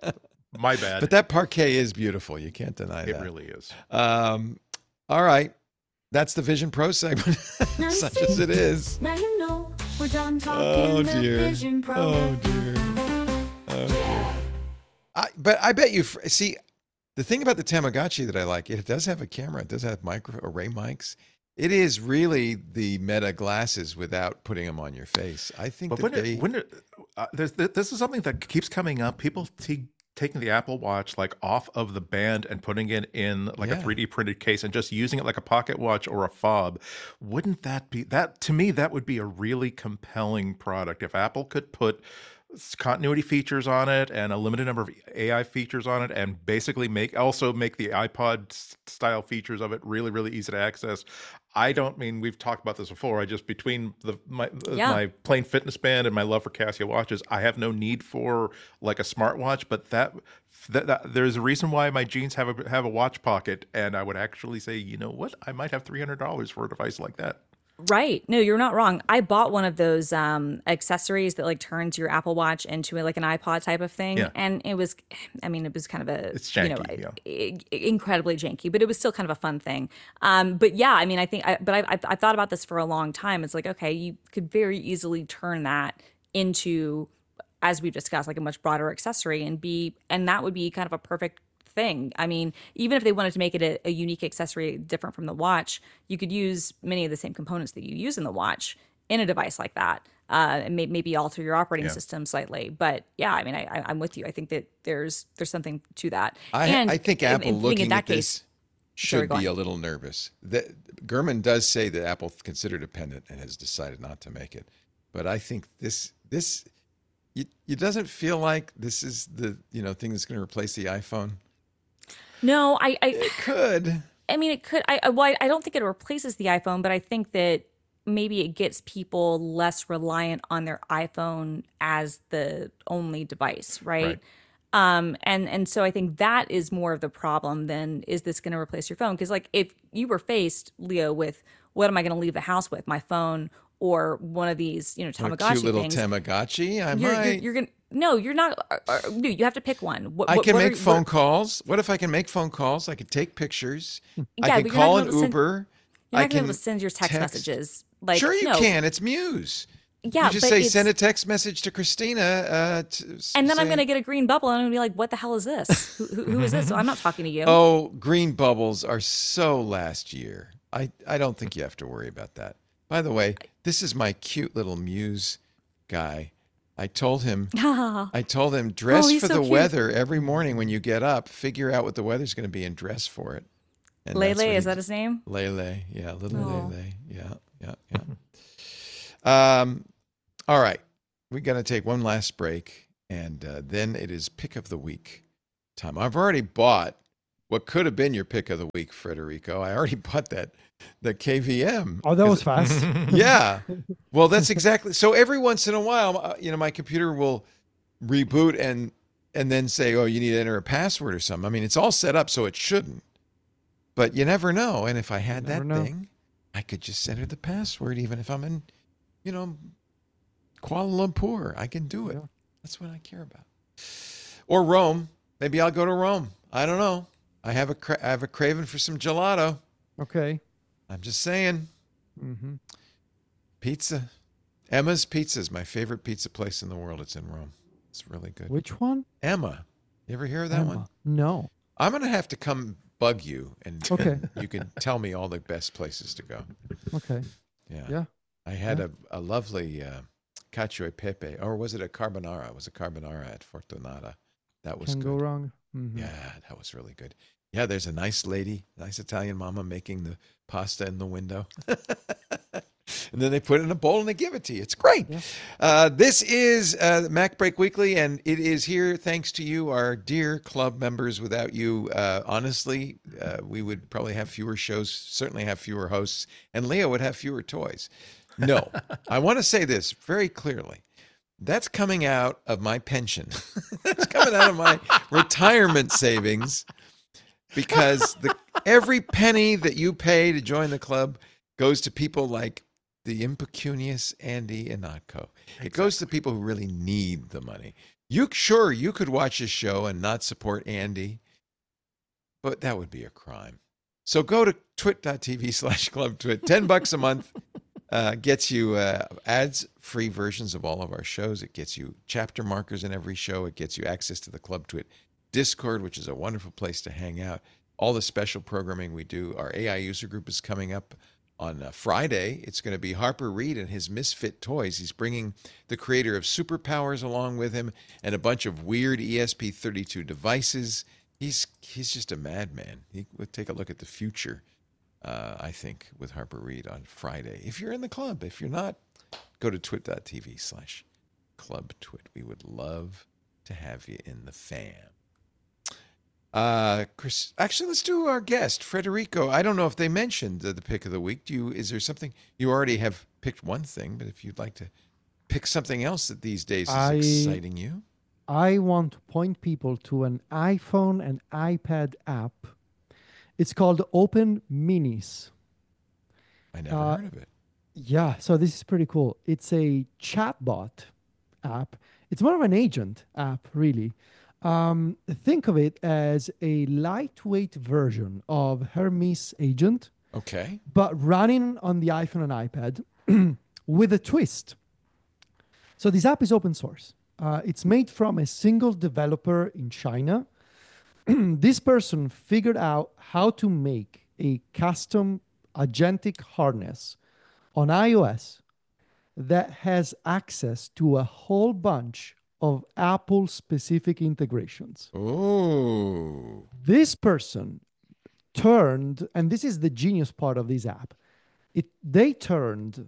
[SPEAKER 4] my bad.
[SPEAKER 2] But that parquet is beautiful. You can't deny
[SPEAKER 4] It
[SPEAKER 2] that.
[SPEAKER 4] really is.
[SPEAKER 2] All right. That's the Vision Pro segment,
[SPEAKER 5] Now you
[SPEAKER 2] such
[SPEAKER 5] see.
[SPEAKER 2] as it is.
[SPEAKER 5] Now you know we're done talking
[SPEAKER 2] Oh,
[SPEAKER 5] the
[SPEAKER 2] dear.
[SPEAKER 5] Vision Pro.
[SPEAKER 2] Oh, dear. Oh, dear. But I bet you, see, the thing about the Tamagotchi that I like, it does have a camera. It does have array mics. It is really the Meta glasses without putting them on your face. I think
[SPEAKER 4] But
[SPEAKER 2] that
[SPEAKER 4] this is something that keeps coming up. People taking the Apple Watch like off of the band and putting it in like a
[SPEAKER 2] Yeah.
[SPEAKER 4] 3D printed case and just using it like a pocket watch or a fob. Wouldn't that be that to me? That would be a really compelling product if Apple could put continuity features on it and a limited number of AI features on it, and basically make the iPod style features of it really, really easy to access. I don't mean we've talked about this before. I just between my plain fitness band and my love for Casio watches, I have no need for like a smartwatch. But that there's a reason why my jeans have a watch pocket, and I would actually say, you know what, I might have $300 for a device like that.
[SPEAKER 1] Right. No, you're not wrong. I bought one of those accessories that like turns your Apple Watch into like an iPod type of thing.
[SPEAKER 4] Yeah.
[SPEAKER 1] And it was kind of
[SPEAKER 4] It's janky,
[SPEAKER 1] incredibly janky, but it was still kind of a fun thing. But yeah, I mean, I think, I've thought about this for a long time. It's like, okay, you could very easily turn that into, as we've discussed, like a much broader accessory and that would be kind of a perfect thing. I mean, even if they wanted to make it a unique accessory different from the watch, you could use many of the same components that you use in the watch in a device like that, and maybe alter your operating system slightly. But yeah, I mean, I'm with you. I think that there's something to that.
[SPEAKER 2] I think Apple
[SPEAKER 1] and
[SPEAKER 2] looking
[SPEAKER 1] in that
[SPEAKER 2] at this
[SPEAKER 1] case,
[SPEAKER 2] should
[SPEAKER 1] go
[SPEAKER 2] be a
[SPEAKER 1] on.
[SPEAKER 2] little nervous. Gurman does say that Apple considered dependent and has decided not to make it. But I think this it doesn't feel like this is the thing that's going to replace the iPhone.
[SPEAKER 1] No,
[SPEAKER 2] It could.
[SPEAKER 1] I mean, it could. I don't think it replaces the iPhone, but I think that maybe it gets people less reliant on their iPhone as the only device, right? And so I think that is more of the problem than is this going to replace your phone? Because like if you were faced, Leo, with what am I going to leave the house with, my phone or one of these,
[SPEAKER 2] Or a
[SPEAKER 1] Tamagotchi
[SPEAKER 2] cute little
[SPEAKER 1] things?
[SPEAKER 2] Tamagotchi. I might.
[SPEAKER 1] You're gonna. No, you're not. No, you have to pick one.
[SPEAKER 2] I can make phone calls. What if I can make phone calls? I can take pictures.
[SPEAKER 1] Yeah,
[SPEAKER 2] I can
[SPEAKER 1] but you're not
[SPEAKER 2] call
[SPEAKER 1] gonna
[SPEAKER 2] an
[SPEAKER 1] be able to send-
[SPEAKER 2] Uber.
[SPEAKER 1] You're not
[SPEAKER 2] I
[SPEAKER 1] going to be
[SPEAKER 2] can
[SPEAKER 1] able to send your text messages. Like,
[SPEAKER 2] Sure you
[SPEAKER 1] no.
[SPEAKER 2] can. It's Muse.
[SPEAKER 1] Yeah,
[SPEAKER 2] You just
[SPEAKER 1] but
[SPEAKER 2] say
[SPEAKER 1] it's,
[SPEAKER 2] send a text message to Christina.
[SPEAKER 1] and then I'm
[SPEAKER 2] saying,
[SPEAKER 1] going to get a green bubble and I'm going to be like, what the hell is this? Who is this? So I'm not talking to you.
[SPEAKER 2] Oh, green bubbles are so last year. I don't think you have to worry about that. By the way, this is my cute little Muse guy. I told him dress
[SPEAKER 1] he's
[SPEAKER 2] for
[SPEAKER 1] so
[SPEAKER 2] the
[SPEAKER 1] cute.
[SPEAKER 2] weather every morning when you get up. Figure out what the weather's going to be and dress for it. And that's
[SPEAKER 1] Lele,
[SPEAKER 2] what
[SPEAKER 1] is
[SPEAKER 2] he
[SPEAKER 1] that his name?
[SPEAKER 2] Lele, yeah, little
[SPEAKER 1] Oh.
[SPEAKER 2] Lele, yeah. All right, we're gonna take one last break, and then it is pick of the week time. I've already bought what could have been your pick of the week, Federico. I already bought the KVM.
[SPEAKER 3] Oh, that was fast.
[SPEAKER 2] Yeah, well, that's exactly. So every once in a while, my computer will reboot and then say, "Oh, you need to enter a password or something." I mean, it's all set up so it shouldn't. But you never know. And if I had
[SPEAKER 3] never
[SPEAKER 2] that
[SPEAKER 3] know.
[SPEAKER 2] thing, I could just enter the password, even if I'm in, you know, Kuala Lumpur. I can do it.
[SPEAKER 3] Yeah.
[SPEAKER 2] That's what I care about. Or Rome. Maybe I'll go to Rome. I don't know. I have a craving for some gelato.
[SPEAKER 3] Okay.
[SPEAKER 2] I'm just saying.
[SPEAKER 3] Mm-hmm.
[SPEAKER 2] Pizza. Emma's Pizza is my favorite pizza place in the world. It's in Rome. It's really good.
[SPEAKER 3] Which one?
[SPEAKER 2] Emma. You ever hear of that one?
[SPEAKER 3] Emma. No.
[SPEAKER 2] I'm going to have to come bug you and
[SPEAKER 3] Okay.
[SPEAKER 2] you can tell me all the best places to go.
[SPEAKER 3] Okay.
[SPEAKER 2] Yeah.
[SPEAKER 3] Yeah.
[SPEAKER 2] I had a lovely cacio e pepe, or was it a carbonara? It was a carbonara at Fortunata. That was
[SPEAKER 3] Can
[SPEAKER 2] good.
[SPEAKER 3] go wrong. Mhm.
[SPEAKER 2] Yeah, that was really good. Yeah, there's a nice lady, nice Italian mama making the pasta in the window. And then they put it in a bowl and they give it to you. It's great.
[SPEAKER 3] Yeah.
[SPEAKER 2] This is Mac Break Weekly, and it is here thanks to you, our dear club members. Without you, honestly, we would probably have fewer shows, certainly have fewer hosts, and Leo would have fewer toys. No, I want to say this very clearly. That's coming out of my pension. That's coming out of my retirement savings, because every penny that you pay to join the club goes to people like the impecunious Andy Inatko. It goes to people who really need the money. You could watch this show and not support Andy, but that would be a crime. So go to twit.tv/clubtwit. $10 a month gets you ads-free versions of all of our shows. It gets you chapter markers in every show. It gets you access to the Club Twit Discord, which is a wonderful place to hang out. All the special programming we do. Our AI user group is coming up on Friday. It's going to be Harper Reed and his Misfit Toys. He's bringing the creator of Superpowers along with him and a bunch of weird ESP32 devices. He's just a madman. We'll take a look at the future, I think, with Harper Reed on Friday. If you're in the club, if you're not, go to twit.tv/clubtwit. We would love to have you in the fam. Chris, actually, let's do our guest, Federico. I don't know if they mentioned the pick of the week. Is there something you already have picked one thing, but if you'd like to pick something else that these days is exciting you?
[SPEAKER 3] I want to point people to an iPhone and iPad app. It's called Open Minis.
[SPEAKER 2] I never heard of it.
[SPEAKER 3] Yeah, so this is pretty cool. It's a chatbot app. It's more of an agent app, really. Think of it as a lightweight version of Hermes Agent,
[SPEAKER 2] Okay.
[SPEAKER 3] but running on the iPhone and iPad with a twist. So this app is open source. It's made from a single developer in China. This person figured out how to make a custom agentic harness on iOS that has access to a whole bunch of Apple-specific integrations.
[SPEAKER 2] Oh.
[SPEAKER 3] This person turned, and this is the genius part of this app, they turned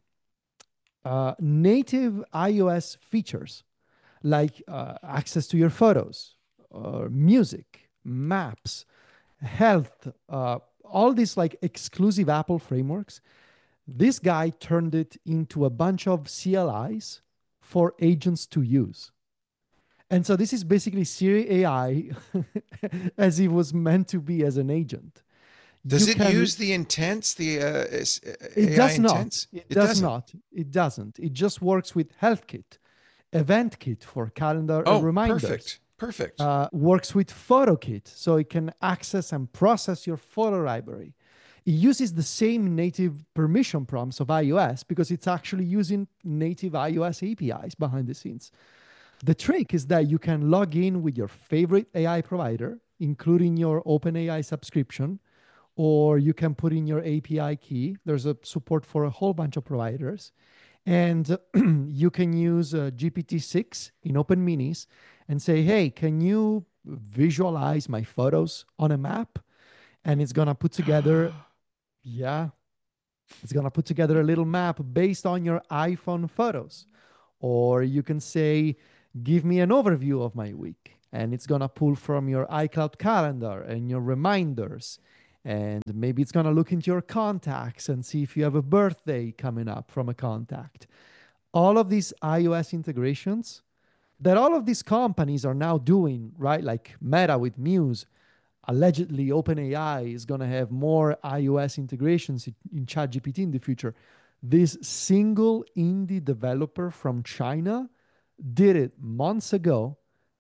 [SPEAKER 3] native iOS features like access to your photos, music, maps, health, all these like exclusive Apple frameworks. This guy turned it into a bunch of CLIs for agents to use. And so this is basically Siri AI as it was meant to be as an agent.
[SPEAKER 2] Does
[SPEAKER 3] You
[SPEAKER 2] it
[SPEAKER 3] can-
[SPEAKER 2] use the intents, the
[SPEAKER 3] It
[SPEAKER 2] AI
[SPEAKER 3] does not.
[SPEAKER 2] intents?
[SPEAKER 3] It does
[SPEAKER 2] doesn't.
[SPEAKER 3] not. It doesn't. It just works with HealthKit, EventKit for calendar
[SPEAKER 2] Oh,
[SPEAKER 3] reminders.
[SPEAKER 2] perfect.
[SPEAKER 3] Works with PhotoKit, so it can access and process your photo library. it uses the same native permission prompts of iOS because it's actually using native iOS APIs behind the scenes. The trick is that you can log in with your favorite AI provider, including your OpenAI subscription, or you can put in your API key. There's a support for a whole bunch of providers. And you can use GPT-6 in Open Minis and say, hey, can you visualize my photos on a map? And it's going to put together, yeah, it's going to put together a little map based on your iPhone photos. Or you can say, give me an overview of my week. And it's going to pull from your iCloud calendar and your reminders. And maybe it's going to look into your contacts and see if you have a birthday coming up from a contact. All of these iOS integrations that all of these companies are now doing, right? Like Meta with Muse. Allegedly, OpenAI is going to have more iOS integrations in ChatGPT in the future. This single indie developer from China did it months ago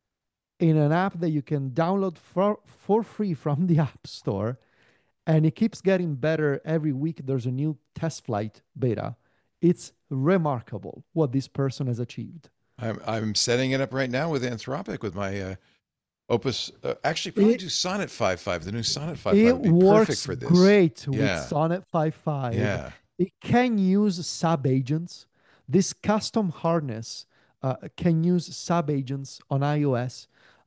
[SPEAKER 3] in an app that you can download for free from the App Store. And it keeps getting better every week. There's a new test flight beta. It's remarkable what this person has achieved.
[SPEAKER 2] I'm setting it up right now with Anthropic with my Opus. Actually, probably do Sonnet 5.5. The new Sonnet 5.5
[SPEAKER 3] It
[SPEAKER 2] would be
[SPEAKER 3] works
[SPEAKER 2] perfect for this.
[SPEAKER 3] great with
[SPEAKER 2] Yeah.
[SPEAKER 3] Sonnet 5.5.
[SPEAKER 2] Yeah.
[SPEAKER 3] It can use sub-agents. This custom harness can use sub-agents on iOS.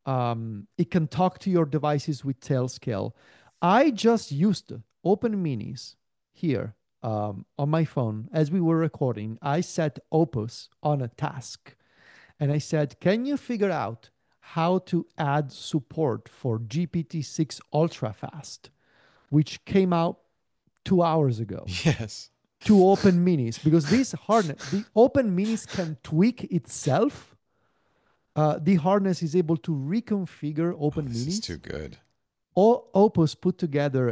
[SPEAKER 3] It can talk to your devices with Tailscale. I just used Open Minis here on my phone as we were recording. I set Opus on a task and I said, can you figure out how to add support for GPT-6 Ultra Fast, which came out 2 hours ago,
[SPEAKER 2] Yes.
[SPEAKER 3] to Open Minis? Because this harness, the Open Minis can tweak itself. The harness is able to reconfigure Open
[SPEAKER 2] This is
[SPEAKER 3] Minis.
[SPEAKER 2] too good.
[SPEAKER 3] Opus put together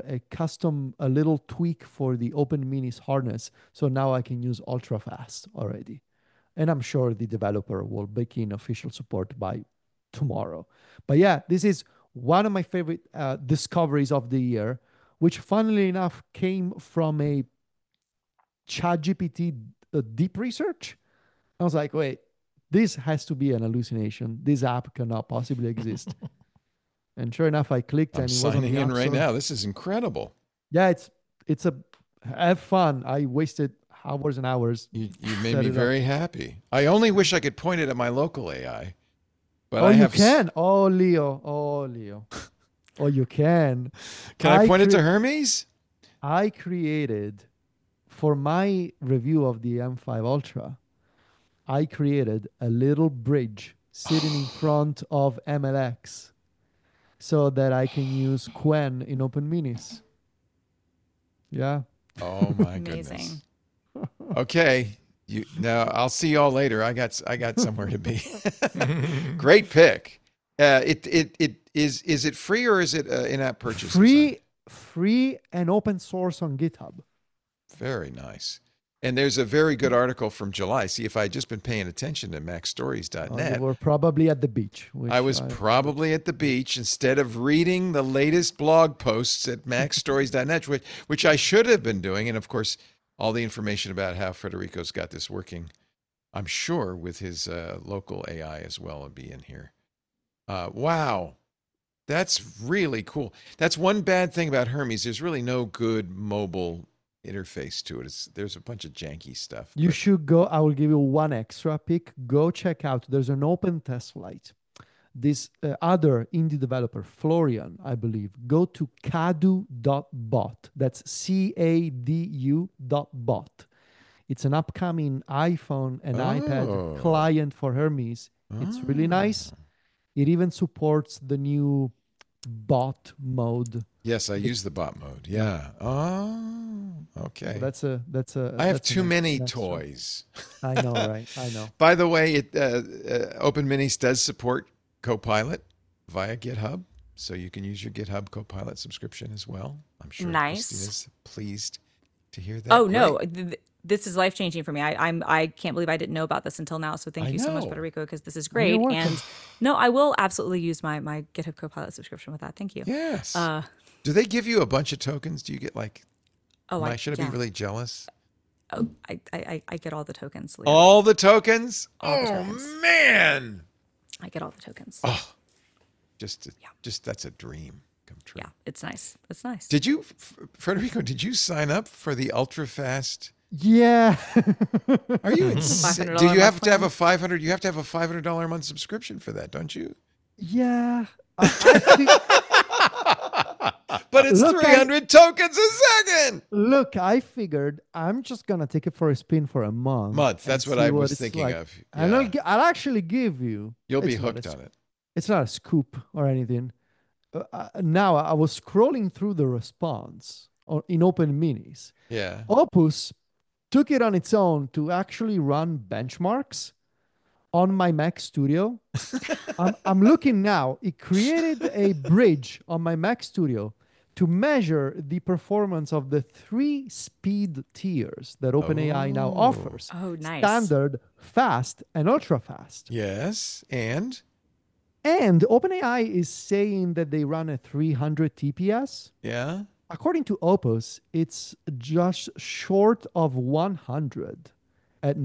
[SPEAKER 3] a little tweak for the Open Minis harness. So now I can use Ultra Fast already. And I'm sure the developer will bake in official support by tomorrow. But yeah, this is one of my favorite discoveries of the year, which funnily enough came from a ChatGPT deep research. I was like, wait, this has to be an hallucination. This app cannot possibly exist. And sure enough, I clicked
[SPEAKER 2] I'm
[SPEAKER 3] and it was on
[SPEAKER 2] signing
[SPEAKER 3] the
[SPEAKER 2] in
[SPEAKER 3] App
[SPEAKER 2] right
[SPEAKER 3] Store.
[SPEAKER 2] now. This is incredible.
[SPEAKER 3] Yeah, it's a have fun. I wasted hours and hours.
[SPEAKER 2] You made
[SPEAKER 3] Set
[SPEAKER 2] me
[SPEAKER 3] it up.
[SPEAKER 2] very happy. I only wish I could point it at my local AI. But
[SPEAKER 3] Oh,
[SPEAKER 2] I
[SPEAKER 3] you
[SPEAKER 2] have
[SPEAKER 3] can. Oh, Leo. Oh, Leo. Oh, you can.
[SPEAKER 2] Can I point it to
[SPEAKER 3] cre-
[SPEAKER 2] Hermes?
[SPEAKER 3] I created for my review of the M5 Ultra. I created a little bridge sitting in front of MLX so that I can use Quen in Open Minis. Yeah.
[SPEAKER 2] Oh my
[SPEAKER 1] Amazing.
[SPEAKER 2] goodness. Okay. Now I'll see y'all later. I got somewhere to be. Great pick. Is it free or is it in-app purchase? or something?
[SPEAKER 3] Free and open source on GitHub.
[SPEAKER 2] Very nice. And there's a very good article from July. See, if I had just been paying attention to MacStories.net,
[SPEAKER 3] You were probably at the beach.
[SPEAKER 2] I was probably at the beach instead of reading the latest blog posts at MacStories.net, which I should have been doing. And of course, all the information about how Federico's got this working, I'm sure, with his local AI as well, would be in here. Wow. That's really cool. That's one bad thing about Hermes. There's really no good mobile interface to it. There's a bunch of janky stuff.
[SPEAKER 3] You should go. I will give you one extra pick. Go check out. There's an open test flight. This other indie developer, Florian, I believe. Go to cadu.bot. That's CADU.bot. It's an upcoming iPhone and iPad client for Hermes. It's really nice. It even supports the new bot mode.
[SPEAKER 2] Yes, I use the bot mode. Yeah. Oh, okay.
[SPEAKER 3] So that's a.
[SPEAKER 2] I have
[SPEAKER 3] that's a
[SPEAKER 2] too
[SPEAKER 3] nice
[SPEAKER 2] many
[SPEAKER 3] extra.
[SPEAKER 2] toys.
[SPEAKER 3] I know, right? I know.
[SPEAKER 2] By the way, Open Minis does support Copilot via GitHub, so you can use your GitHub Copilot subscription as well. I'm sure
[SPEAKER 1] Nice.
[SPEAKER 2] Christina's pleased to hear that.
[SPEAKER 1] Oh no,
[SPEAKER 2] Great.
[SPEAKER 1] this is life changing for me. I can't believe I didn't know about this until now. So thank
[SPEAKER 2] I
[SPEAKER 1] you so much,
[SPEAKER 2] know.
[SPEAKER 1] Federico, because this is
[SPEAKER 3] You're
[SPEAKER 1] great.
[SPEAKER 3] welcome.
[SPEAKER 1] And no, I will absolutely use my GitHub Copilot subscription with that. Thank you.
[SPEAKER 2] Yes. Do they give you a bunch of tokens? Do you get like Should I be really jealous?
[SPEAKER 1] I get all the tokens, Leo.
[SPEAKER 2] All the tokens?
[SPEAKER 1] All the
[SPEAKER 2] Oh
[SPEAKER 1] tokens.
[SPEAKER 2] man!
[SPEAKER 1] I get all the tokens.
[SPEAKER 2] Oh, just that's a dream come true.
[SPEAKER 1] Yeah, it's nice. It's nice.
[SPEAKER 2] Did you, Federico? Did you sign up for the ultra fast?
[SPEAKER 3] Yeah.
[SPEAKER 2] Are you insane?
[SPEAKER 1] $500
[SPEAKER 2] Do you have
[SPEAKER 1] month
[SPEAKER 2] to have a 500? You have to have a $500 a month subscription for that, don't you?
[SPEAKER 3] Yeah.
[SPEAKER 2] But it's
[SPEAKER 3] Look,
[SPEAKER 2] 300 tokens a second.
[SPEAKER 3] Look, I figured I'm just gonna take it for a spin for a month.
[SPEAKER 2] That's
[SPEAKER 3] and
[SPEAKER 2] what
[SPEAKER 3] see
[SPEAKER 2] I was
[SPEAKER 3] it's
[SPEAKER 2] thinking
[SPEAKER 3] like.
[SPEAKER 2] of.
[SPEAKER 3] And
[SPEAKER 2] Yeah.
[SPEAKER 3] I'll actually give you.
[SPEAKER 2] You'll be
[SPEAKER 3] it's not
[SPEAKER 2] hooked
[SPEAKER 3] a
[SPEAKER 2] on it.
[SPEAKER 3] It's not a scoop or anything. Now I was scrolling through the response in Open Minis.
[SPEAKER 2] Yeah.
[SPEAKER 3] Opus took it on its own to actually run benchmarks on my Mac Studio. I'm looking now. It created a bridge on my Mac Studio to measure the performance of the 3 speed tiers that OpenAI now offers.
[SPEAKER 1] Oh, nice.
[SPEAKER 3] Standard, fast, and ultra fast.
[SPEAKER 2] Yes. And
[SPEAKER 3] And OpenAI is saying that they run at 300 TPS.
[SPEAKER 2] yeah.
[SPEAKER 3] According to Opus, it's just short of 100 at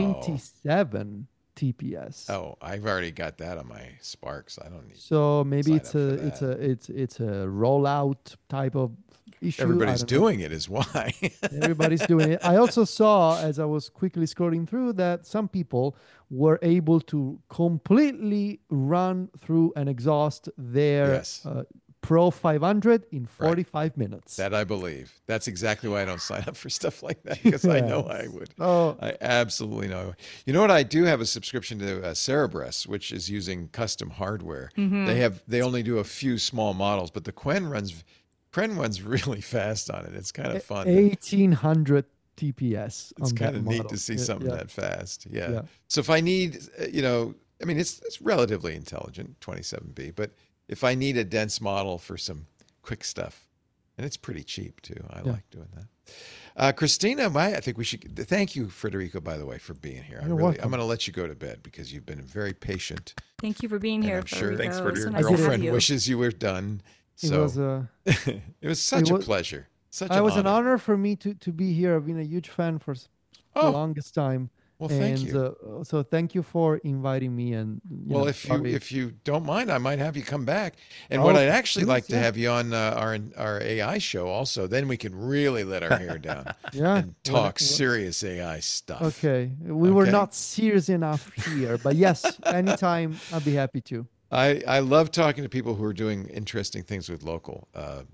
[SPEAKER 3] 97 TPS.
[SPEAKER 2] Oh, I've already got that on my Sparks. I don't need.
[SPEAKER 3] So maybe
[SPEAKER 2] sign
[SPEAKER 3] it's
[SPEAKER 2] up for
[SPEAKER 3] it's a rollout type of issue. I
[SPEAKER 2] Everybody's
[SPEAKER 3] don't know.
[SPEAKER 2] doing it, is why.
[SPEAKER 3] Everybody's doing it. I also saw, as I was quickly scrolling through, that some people were able to completely run through and exhaust their
[SPEAKER 2] Yes.
[SPEAKER 3] Pro 500 in 45 minutes.
[SPEAKER 2] That I believe. That's exactly why I don't sign up for stuff like that, because I know I would.
[SPEAKER 3] Oh,
[SPEAKER 2] I absolutely know. You know what? I do have a subscription to Cerebras, which is using custom hardware. They only do a few small models, but the Quen runs really fast on it. It's kind of fun.
[SPEAKER 3] 1800 TPS.
[SPEAKER 2] It's
[SPEAKER 3] on that
[SPEAKER 2] kind of neat
[SPEAKER 3] model.
[SPEAKER 2] to see
[SPEAKER 3] Yeah,
[SPEAKER 2] something
[SPEAKER 3] yeah.
[SPEAKER 2] that fast. Yeah.
[SPEAKER 3] Yeah.
[SPEAKER 2] So if I need, I mean, it's relatively intelligent, 27B, but if I need a dense model for some quick stuff, and it's pretty cheap too. I like doing that. Christina, I think we should thank you, Federico, by the way, for being here.
[SPEAKER 3] You're
[SPEAKER 2] I'm
[SPEAKER 3] welcome.
[SPEAKER 2] going to let you go to bed because you've been very patient.
[SPEAKER 1] Thank you for being
[SPEAKER 2] And
[SPEAKER 1] here.
[SPEAKER 2] I'm sure-
[SPEAKER 1] Federico.
[SPEAKER 4] Thanks for
[SPEAKER 1] It's so
[SPEAKER 4] your
[SPEAKER 1] nice to have
[SPEAKER 2] Girlfriend
[SPEAKER 1] you.
[SPEAKER 2] wishes you were done.
[SPEAKER 3] It
[SPEAKER 2] So
[SPEAKER 3] was
[SPEAKER 2] it was such a
[SPEAKER 3] was-
[SPEAKER 2] pleasure. Such
[SPEAKER 3] it was an
[SPEAKER 2] honor.
[SPEAKER 3] honor for me to be here. I've been a huge fan for the
[SPEAKER 2] Oh,
[SPEAKER 3] longest time.
[SPEAKER 2] well, thank
[SPEAKER 3] and
[SPEAKER 2] you.
[SPEAKER 3] So thank you for inviting me. And
[SPEAKER 2] Well, if you don't mind, I might have you come back. And what
[SPEAKER 3] Oh,
[SPEAKER 2] I'd actually
[SPEAKER 3] please,
[SPEAKER 2] like to
[SPEAKER 3] yeah.
[SPEAKER 2] have you on our AI show also. Then we can really let our hair down
[SPEAKER 3] Yeah.
[SPEAKER 2] and talk serious AI stuff.
[SPEAKER 3] Okay. We were
[SPEAKER 2] Okay.
[SPEAKER 3] not serious enough here, but yes, anytime I'll be happy to.
[SPEAKER 2] I love talking to people who are doing interesting things with local.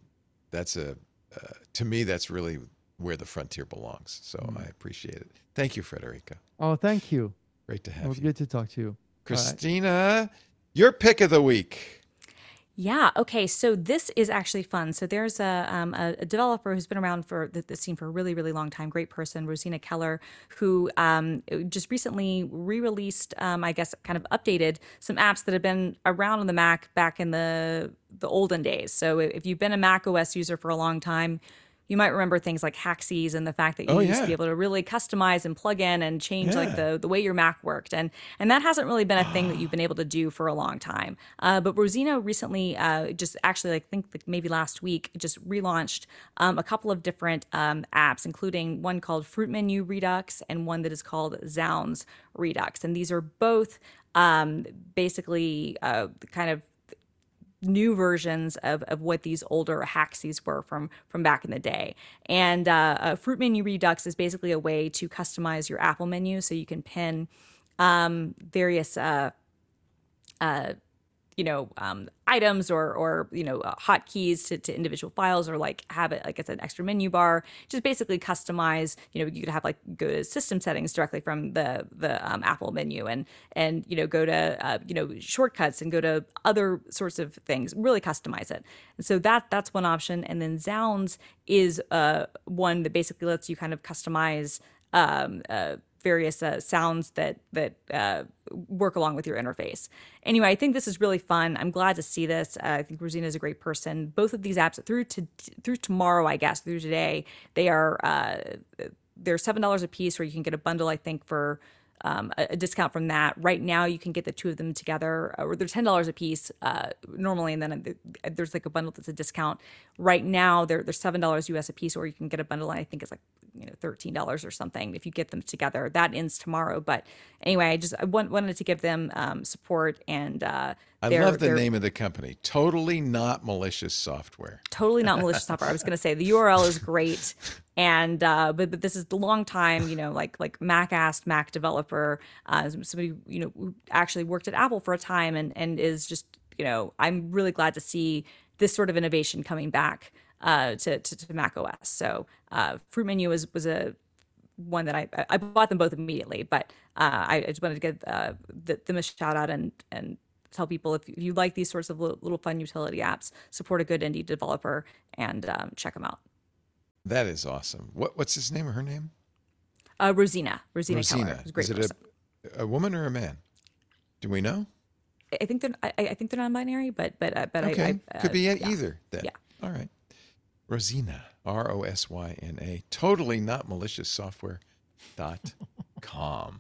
[SPEAKER 2] To me, that's really where the frontier belongs. So I appreciate it. Thank you, Federica.
[SPEAKER 3] Oh, thank you.
[SPEAKER 2] Great to
[SPEAKER 3] It
[SPEAKER 2] have
[SPEAKER 3] was
[SPEAKER 2] you.
[SPEAKER 3] good to talk to you. All right.
[SPEAKER 2] Christina, your pick of the week.
[SPEAKER 1] Yeah. Okay. So this is actually fun. So there's a developer who's been around for the scene for a really, really long time. Great person, Rosina Keller, who just recently re-released, I guess, kind of updated some apps that have been around on the Mac back in the olden days. So if you've been a Mac OS user for a long time, you might remember things like Haxies and the fact that you used to be able to really customize and plug in and change like the way your Mac worked. And that hasn't really been a thing that you've been able to do for a long time. But Rosina recently just actually, I think like maybe last week, just relaunched a couple of different apps, including one called Fruit Menu Redux and one that is called Zounds Redux. And these are both basically kind of new versions of what these older Haxies were from back in the day. And Fruit Menu Redux is basically a way to customize your Apple menu so you can pin various items or hotkeys to individual files, or like have it like it's an extra menu bar. Just basically customize. You could have like go to system settings directly from the Apple menu and go to shortcuts and go to other sorts of things. Really customize it. And so that's one option. And then Zounds is one that basically lets you kind of customize various sounds that work along with your interface. Anyway, I think this is really fun. I'm glad to see this. I think Rosina is a great person. Both of these apps through tomorrow, I guess, through today, they're $7 a piece, or you can get a bundle, I think, for a discount from that. Right now, you can get the two of them together, or they're $10 a piece normally, and then there's like a bundle that's a discount. Right now, they're $7 US a piece, or you can get a bundle, and I think it's like $13 or something if you get them together. That ends tomorrow, but anyway, I wanted to give them support, and
[SPEAKER 2] I love the name of the company. Totally Not Malicious Software.
[SPEAKER 1] Totally Not Malicious Software. I was going to say the URL is great, and but this is the long time, like Mac developer, somebody who actually worked at Apple for a time, and is just I'm really glad to see this sort of innovation coming back to Mac OS. So Fruit Menu was a one that I bought them both immediately, but I just wanted to give them a shout out and tell people, if you like these sorts of little fun utility apps, support a good indie developer and check them out.
[SPEAKER 2] That is awesome. What's his name or her name?
[SPEAKER 1] Rosina Keller. Who's a great
[SPEAKER 2] Is it a woman or a man? Do we know?
[SPEAKER 1] I think they're non-binary, but
[SPEAKER 2] Okay, could be
[SPEAKER 1] yeah.
[SPEAKER 2] either then.
[SPEAKER 1] Yeah.
[SPEAKER 2] All right. Rosina, Rosyna, totally not malicious software.com.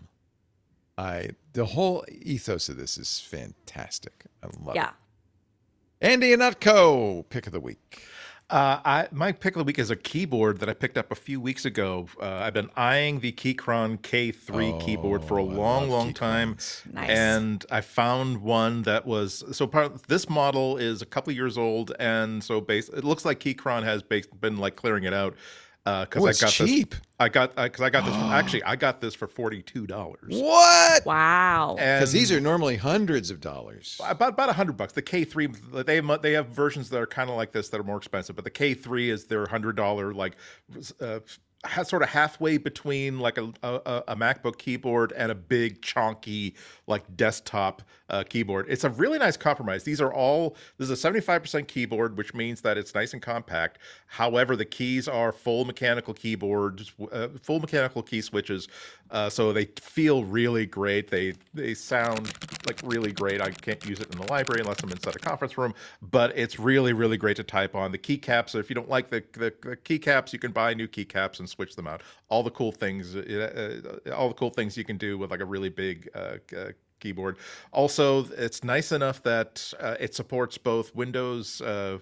[SPEAKER 2] The whole ethos of this is fantastic. I love it. Andy Ihnatko, pick of the week.
[SPEAKER 4] My pick of the week is a keyboard that I picked up a few weeks ago. I've been eyeing the Keychron K3 keyboard for a long time.
[SPEAKER 1] Nice.
[SPEAKER 4] And I found one that was this model is a couple years old, and so it looks like Keychron has been like clearing it out. Because
[SPEAKER 2] it's cheap.
[SPEAKER 4] I got this. Actually, I got this for $42.
[SPEAKER 2] What?
[SPEAKER 1] Wow.
[SPEAKER 2] Because these are normally hundreds of dollars.
[SPEAKER 4] About $100. The K3, they have versions that are kind of like this that are more expensive, but the K3 is their $100 like sort of halfway between like a MacBook keyboard and a big chonky like desktop keyboard. It's a really nice compromise. This is a 75% keyboard, which means that it's nice and compact. However, the keys are full mechanical keyboards, full mechanical key switches, so they feel really great. They sound like really great. I can't use it in the library unless I'm inside a conference room, but it's really, really great to type on. The keycaps, if you don't like the keycaps, you can buy new keycaps and switch them out. All the cool things you can do with like a really big keyboard. Also, it's nice enough that it supports both Windows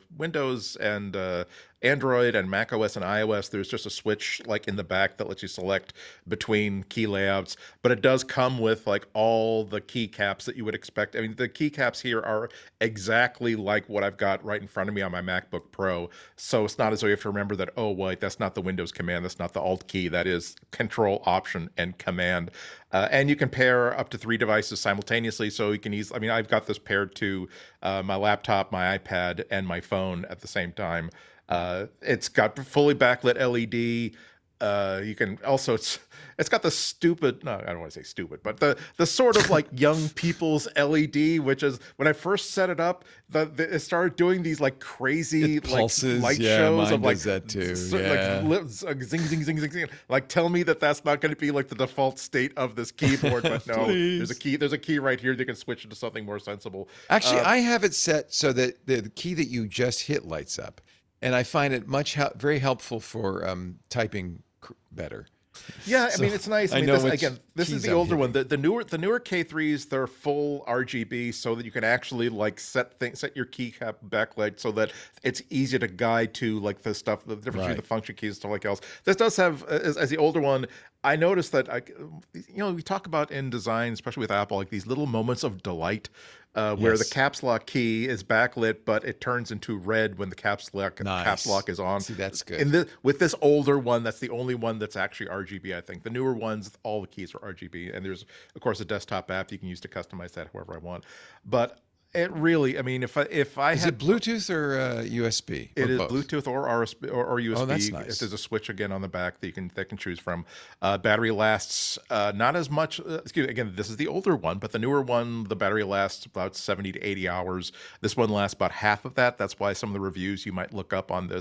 [SPEAKER 4] and Android and Mac OS and iOS. There's just a switch like in the back that lets you select between key layouts, but it does come with like all the keycaps that you would expect. I mean, the keycaps here are exactly like what I've got right in front of me on my MacBook Pro. So it's not as though you have to remember that, oh, wait, that's not the Windows command. That's not the Alt key. That is Control, Option, and Command. And you can pair up to 3 devices simultaneously. So you can I've got this paired to my laptop, my iPad, and my phone at the same time. It's got fully backlit LED. You can also, it's got the stupid, no, I don't want to say stupid, but the sort of like young people's LED, which is when I first set it up, it started doing these like crazy
[SPEAKER 2] pulses,
[SPEAKER 4] light
[SPEAKER 2] yeah,
[SPEAKER 4] shows
[SPEAKER 2] mine
[SPEAKER 4] of like
[SPEAKER 2] does that too.
[SPEAKER 4] Like zing, zing, zing, zing, zing. Like tell me that's not going to be like the default state of this keyboard, but no, there's a key right here that can switch it to something more sensible.
[SPEAKER 2] Actually, I have it set so that the key that you just hit lights up, and I find it very helpful for typing better.
[SPEAKER 4] Yeah,
[SPEAKER 2] So,
[SPEAKER 4] I mean, it's nice.
[SPEAKER 2] I know
[SPEAKER 4] This is
[SPEAKER 2] keys
[SPEAKER 4] the
[SPEAKER 2] I'm
[SPEAKER 4] older one.
[SPEAKER 2] hitting.
[SPEAKER 4] The newer K3s, they're full RGB, so that you can actually like set your keycap backlight so that it's easy to guide to like the difference between the function keys and stuff like else. This does have, as the older one, I noticed that we talk about in design, especially with Apple, like these little moments of delight. Where the caps lock key is backlit, but it turns into red when the caps lock is on.
[SPEAKER 2] See, that's good.
[SPEAKER 4] With this older one, that's the only one that's actually RGB, I think. The newer ones, all the keys are RGB. And there's, of course, a desktop app you can use to customize that however I want. But it really, I mean, if I
[SPEAKER 2] Is it Bluetooth or USB?
[SPEAKER 4] It is
[SPEAKER 2] both?
[SPEAKER 4] Bluetooth or USB.
[SPEAKER 2] Oh, that's nice.
[SPEAKER 4] There's a switch again on the back that you can choose from. Battery lasts not as much. Excuse me. Again, this is the older one, but the newer one, the battery lasts about 70 to 80 hours. This one lasts about half of that. That's why some of the reviews you might look up on this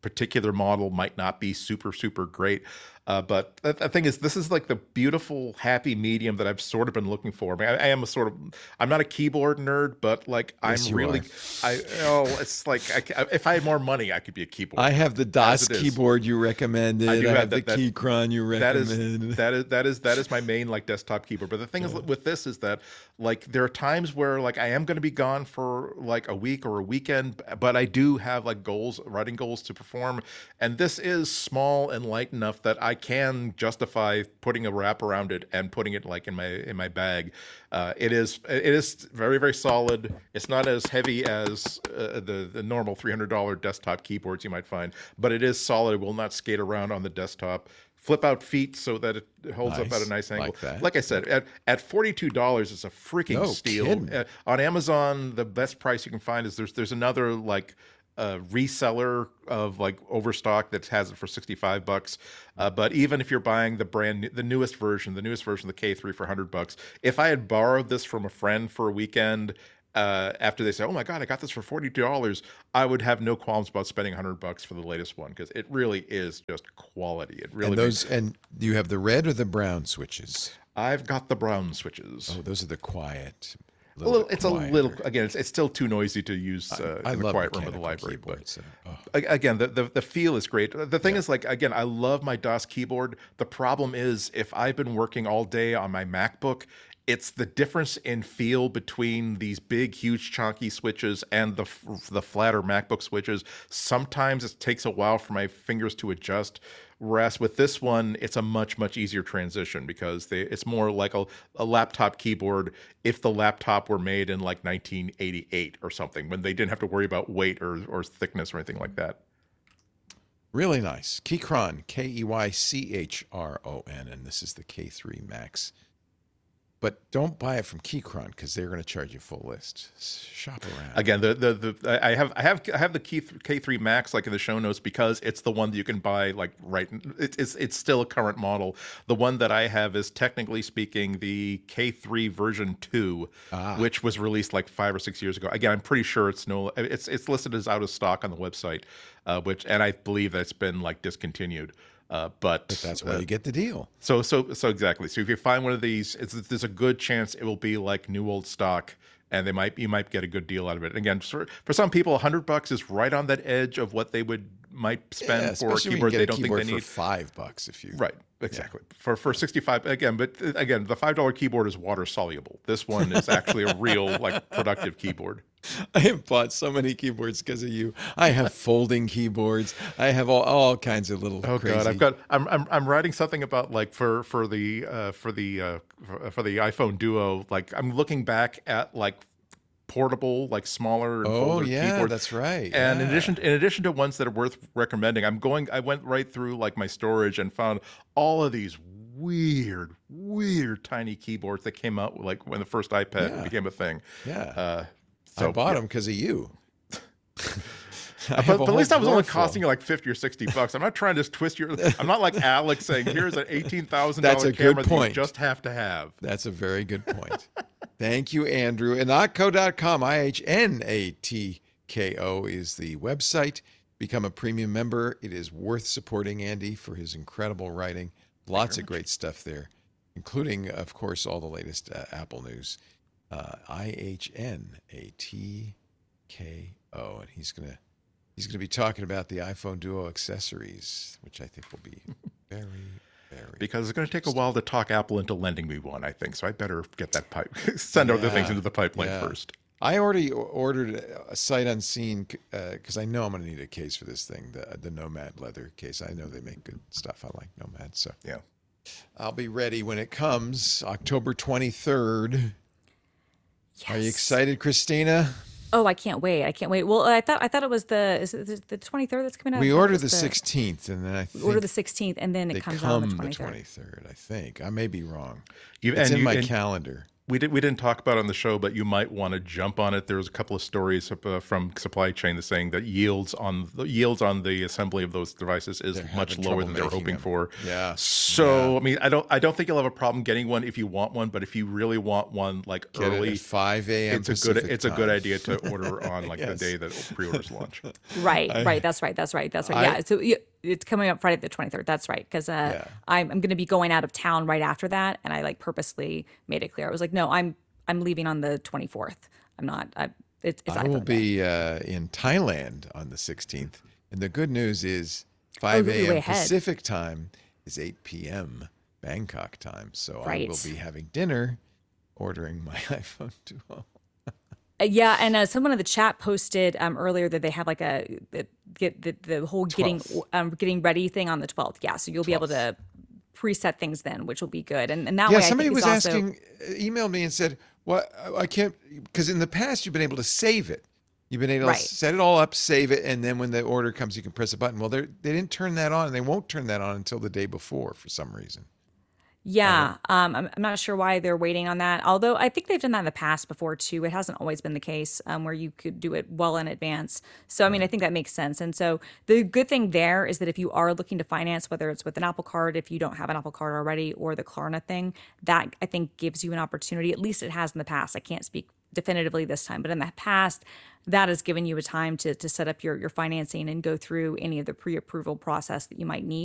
[SPEAKER 4] particular model might not be super, super great. But the thing is, this is like the beautiful, happy medium that I've sort of been looking for. I mean, I am a sort of, I'm not a keyboard nerd, but like
[SPEAKER 2] Yes,
[SPEAKER 4] I'm
[SPEAKER 2] you
[SPEAKER 4] really,
[SPEAKER 2] are.
[SPEAKER 4] it's like if I had more money, I could be a keyboard.
[SPEAKER 2] I have the DOS
[SPEAKER 4] it is.
[SPEAKER 2] keyboard you recommended.
[SPEAKER 4] I
[SPEAKER 2] I
[SPEAKER 4] do
[SPEAKER 2] have
[SPEAKER 4] have
[SPEAKER 2] the
[SPEAKER 4] that-
[SPEAKER 2] Keychron you
[SPEAKER 4] That
[SPEAKER 2] recommended.
[SPEAKER 4] is my main like desktop keyboard. But the thing is with this is that like there are times where like I am going to be gone for like a week or a weekend, but I do have like writing goals to perform, and this is small and light enough that I can justify putting a wrap around it and putting it like in my bag. It is very, very solid. It's not as heavy as the normal $300 desktop keyboards you might find, but it is solid. It will not skate around on the desktop. Flip out feet so that it holds up
[SPEAKER 2] Nice.
[SPEAKER 4] at a nice angle.
[SPEAKER 2] Like that.
[SPEAKER 4] Like I said, at $42, it's a freaking
[SPEAKER 2] No
[SPEAKER 4] steal.
[SPEAKER 2] kidding.
[SPEAKER 4] On Amazon, the best price you can find is there's another like reseller of like Overstock that has it for $65. But even if you're buying the newest version, the K3 for $100, if I had borrowed this from a friend for a weekend, after they say, "Oh my God, I got this for $42," I would have no qualms about spending $100 for the latest one because it really is just quality. It really.
[SPEAKER 2] And do you have the red or the brown switches?
[SPEAKER 4] I've got the brown switches.
[SPEAKER 2] Oh, those are the quiet.
[SPEAKER 4] It's a little. Again, it's still too noisy to use
[SPEAKER 2] I
[SPEAKER 4] in the
[SPEAKER 2] love
[SPEAKER 4] quiet room of the
[SPEAKER 2] mechanical
[SPEAKER 4] library. But
[SPEAKER 2] keyboards, so, oh.
[SPEAKER 4] again, the feel is great. The thing is, like, again, I love my DOS keyboard. The problem is, if I've been working all day on my MacBook, it's the difference in feel between these big, huge, chunky switches and the flatter MacBook switches. Sometimes it takes a while for my fingers to adjust. Whereas with this one, it's a much, much easier transition because it's more like a laptop keyboard if the laptop were made in like 1988 or something, when they didn't have to worry about weight or thickness or anything like that.
[SPEAKER 2] Really nice. Keychron, Keychron, and this is the K3 Max. But don't buy it from Keychron because they're going to charge you full list. Shop around.
[SPEAKER 4] Again, I have the K3 Max like in the show notes because it's the one that you can buy like right. It's still a current model. The one that I have is technically speaking the K3 version 2, which was released like 5 or 6 years ago. Again, I'm pretty sure it's listed as out of stock on the website, and I believe that's been like discontinued. But
[SPEAKER 2] That's why you get the deal.
[SPEAKER 4] So exactly. So if you find one of these, there's a good chance it will be like new old stock, and you might get a good deal out of it. And again, for some people, $100 is right on that edge of what they might spend for a
[SPEAKER 2] especially when you
[SPEAKER 4] keyboard
[SPEAKER 2] get
[SPEAKER 4] they
[SPEAKER 2] a
[SPEAKER 4] don't think
[SPEAKER 2] keyboard
[SPEAKER 4] they need.
[SPEAKER 2] for $5 if you.
[SPEAKER 4] Right. Exactly. For 65 again, but again, the $5 keyboard is water soluble. This one is actually a real like productive keyboard.
[SPEAKER 2] I have bought so many keyboards because of you. I have folding keyboards. I have all kinds of little.
[SPEAKER 4] Oh
[SPEAKER 2] crazy.
[SPEAKER 4] God, I'm writing something about like for the iPhone Duo. Like I'm looking back at like portable, like smaller and
[SPEAKER 2] Oh
[SPEAKER 4] folder
[SPEAKER 2] yeah,
[SPEAKER 4] keyboards.
[SPEAKER 2] that's right.
[SPEAKER 4] And
[SPEAKER 2] yeah.
[SPEAKER 4] in addition to ones that are worth recommending, I went right through like my storage and found all of these weird tiny keyboards that came out like when the first iPad became a thing.
[SPEAKER 2] Yeah.
[SPEAKER 4] So
[SPEAKER 2] I bought them because of you.
[SPEAKER 4] But at least I was only costing you like $50 or $60. I'm not trying to twist your. I'm not like Alex saying, "Here's an $18,000
[SPEAKER 2] That's a
[SPEAKER 4] camera
[SPEAKER 2] good
[SPEAKER 4] that you
[SPEAKER 2] point.
[SPEAKER 4] just have to have."
[SPEAKER 2] That's a very good point. Thank you, Andrew. Inatco.com, IHNATKO is the website. Become a premium member. It is worth supporting Andy for his incredible writing. Lots of great stuff there, including, of course, all the latest Apple news. IHNATKO, and he's gonna be talking about the iPhone Duo accessories, which I think will be very, very.
[SPEAKER 4] Because it's going to take a while to talk Apple into lending me one, I think. So I better get that send other things into the pipeline first.
[SPEAKER 2] I already ordered a sight unseen because I know I'm going to need a case for this thing, the Nomad leather case. I know they make good stuff. I like Nomad, so
[SPEAKER 4] Yeah.
[SPEAKER 2] I'll be ready when it comes, October 23rd.
[SPEAKER 1] Yes.
[SPEAKER 2] Are you excited, Christina?
[SPEAKER 1] Oh, I can't wait. Well, I thought it was the 23rd that's coming out.
[SPEAKER 2] We
[SPEAKER 1] I thought it
[SPEAKER 2] ordered
[SPEAKER 1] was
[SPEAKER 2] the 16th, and then I think
[SPEAKER 1] order the 16th, and then
[SPEAKER 2] they
[SPEAKER 1] it comes
[SPEAKER 2] come
[SPEAKER 1] out on
[SPEAKER 2] the
[SPEAKER 1] the 23rd.
[SPEAKER 2] 23rd. I think I may be wrong.
[SPEAKER 4] You-
[SPEAKER 2] It's
[SPEAKER 4] and
[SPEAKER 2] in
[SPEAKER 4] you-
[SPEAKER 2] my
[SPEAKER 4] and-
[SPEAKER 2] calendar.
[SPEAKER 4] we didn't talk about it on the show, but you might want to jump on it. There was a couple of stories from supply chain saying that yields on the assembly of those devices is
[SPEAKER 2] They're
[SPEAKER 4] much
[SPEAKER 2] having
[SPEAKER 4] lower
[SPEAKER 2] trouble
[SPEAKER 4] than they were
[SPEAKER 2] making
[SPEAKER 4] hoping
[SPEAKER 2] them.
[SPEAKER 4] for.
[SPEAKER 2] Yeah.
[SPEAKER 4] So I mean, I don't think you'll have a problem getting one if you want one, but if you really want one like
[SPEAKER 2] Get it
[SPEAKER 4] early,
[SPEAKER 2] at 5 a.m.
[SPEAKER 4] it's a good
[SPEAKER 2] time.
[SPEAKER 4] idea to order on like the
[SPEAKER 2] Yes.
[SPEAKER 4] day that pre-orders launch.
[SPEAKER 1] Right. That's right. Yeah. So it's coming up Friday the 23rd. That's right. Because I'm going to be going out of town right after that, and I like purposely made it clear. I was like, no, I'm leaving on the 24th. I'm not. It's
[SPEAKER 2] I will
[SPEAKER 1] iPhone Day.
[SPEAKER 2] be in Thailand on the 16th. And the good news is 5
[SPEAKER 1] you're way
[SPEAKER 2] a.m.
[SPEAKER 1] ahead.
[SPEAKER 2] Pacific time is 8 p.m. Bangkok time. So I will
[SPEAKER 1] Right.
[SPEAKER 2] be having dinner, ordering my iPhone 12.
[SPEAKER 1] Yeah, and someone in the chat posted earlier that they have like the whole getting ready thing on the 12th. Yeah, so you'll be able to preset things then, which will be good. And that way,
[SPEAKER 2] Somebody
[SPEAKER 1] I think
[SPEAKER 2] was
[SPEAKER 1] is also,
[SPEAKER 2] asking, emailed me and said, "What? I can't," because in the past you've been able to save it. You've been able
[SPEAKER 1] Right.
[SPEAKER 2] to set it all up, save it, and then when the order comes, you can press a button. Well, they didn't turn that on, and they won't turn that on until the day before for some reason.
[SPEAKER 1] Yeah, I'm not sure why they're waiting on that. Although I think they've done that in the past before too. It hasn't always been the case where you could do it well in advance. So I mean, I think that makes sense. And so the good thing there is that if you are looking to finance, whether it's with an Apple Card, if you don't have an Apple Card already, or the Klarna thing, that I think gives you an opportunity. At least it has in the past. I can't speak definitively this time, but in the past, that has given you a time to set up your financing and go through any of the pre-approval process that you might need.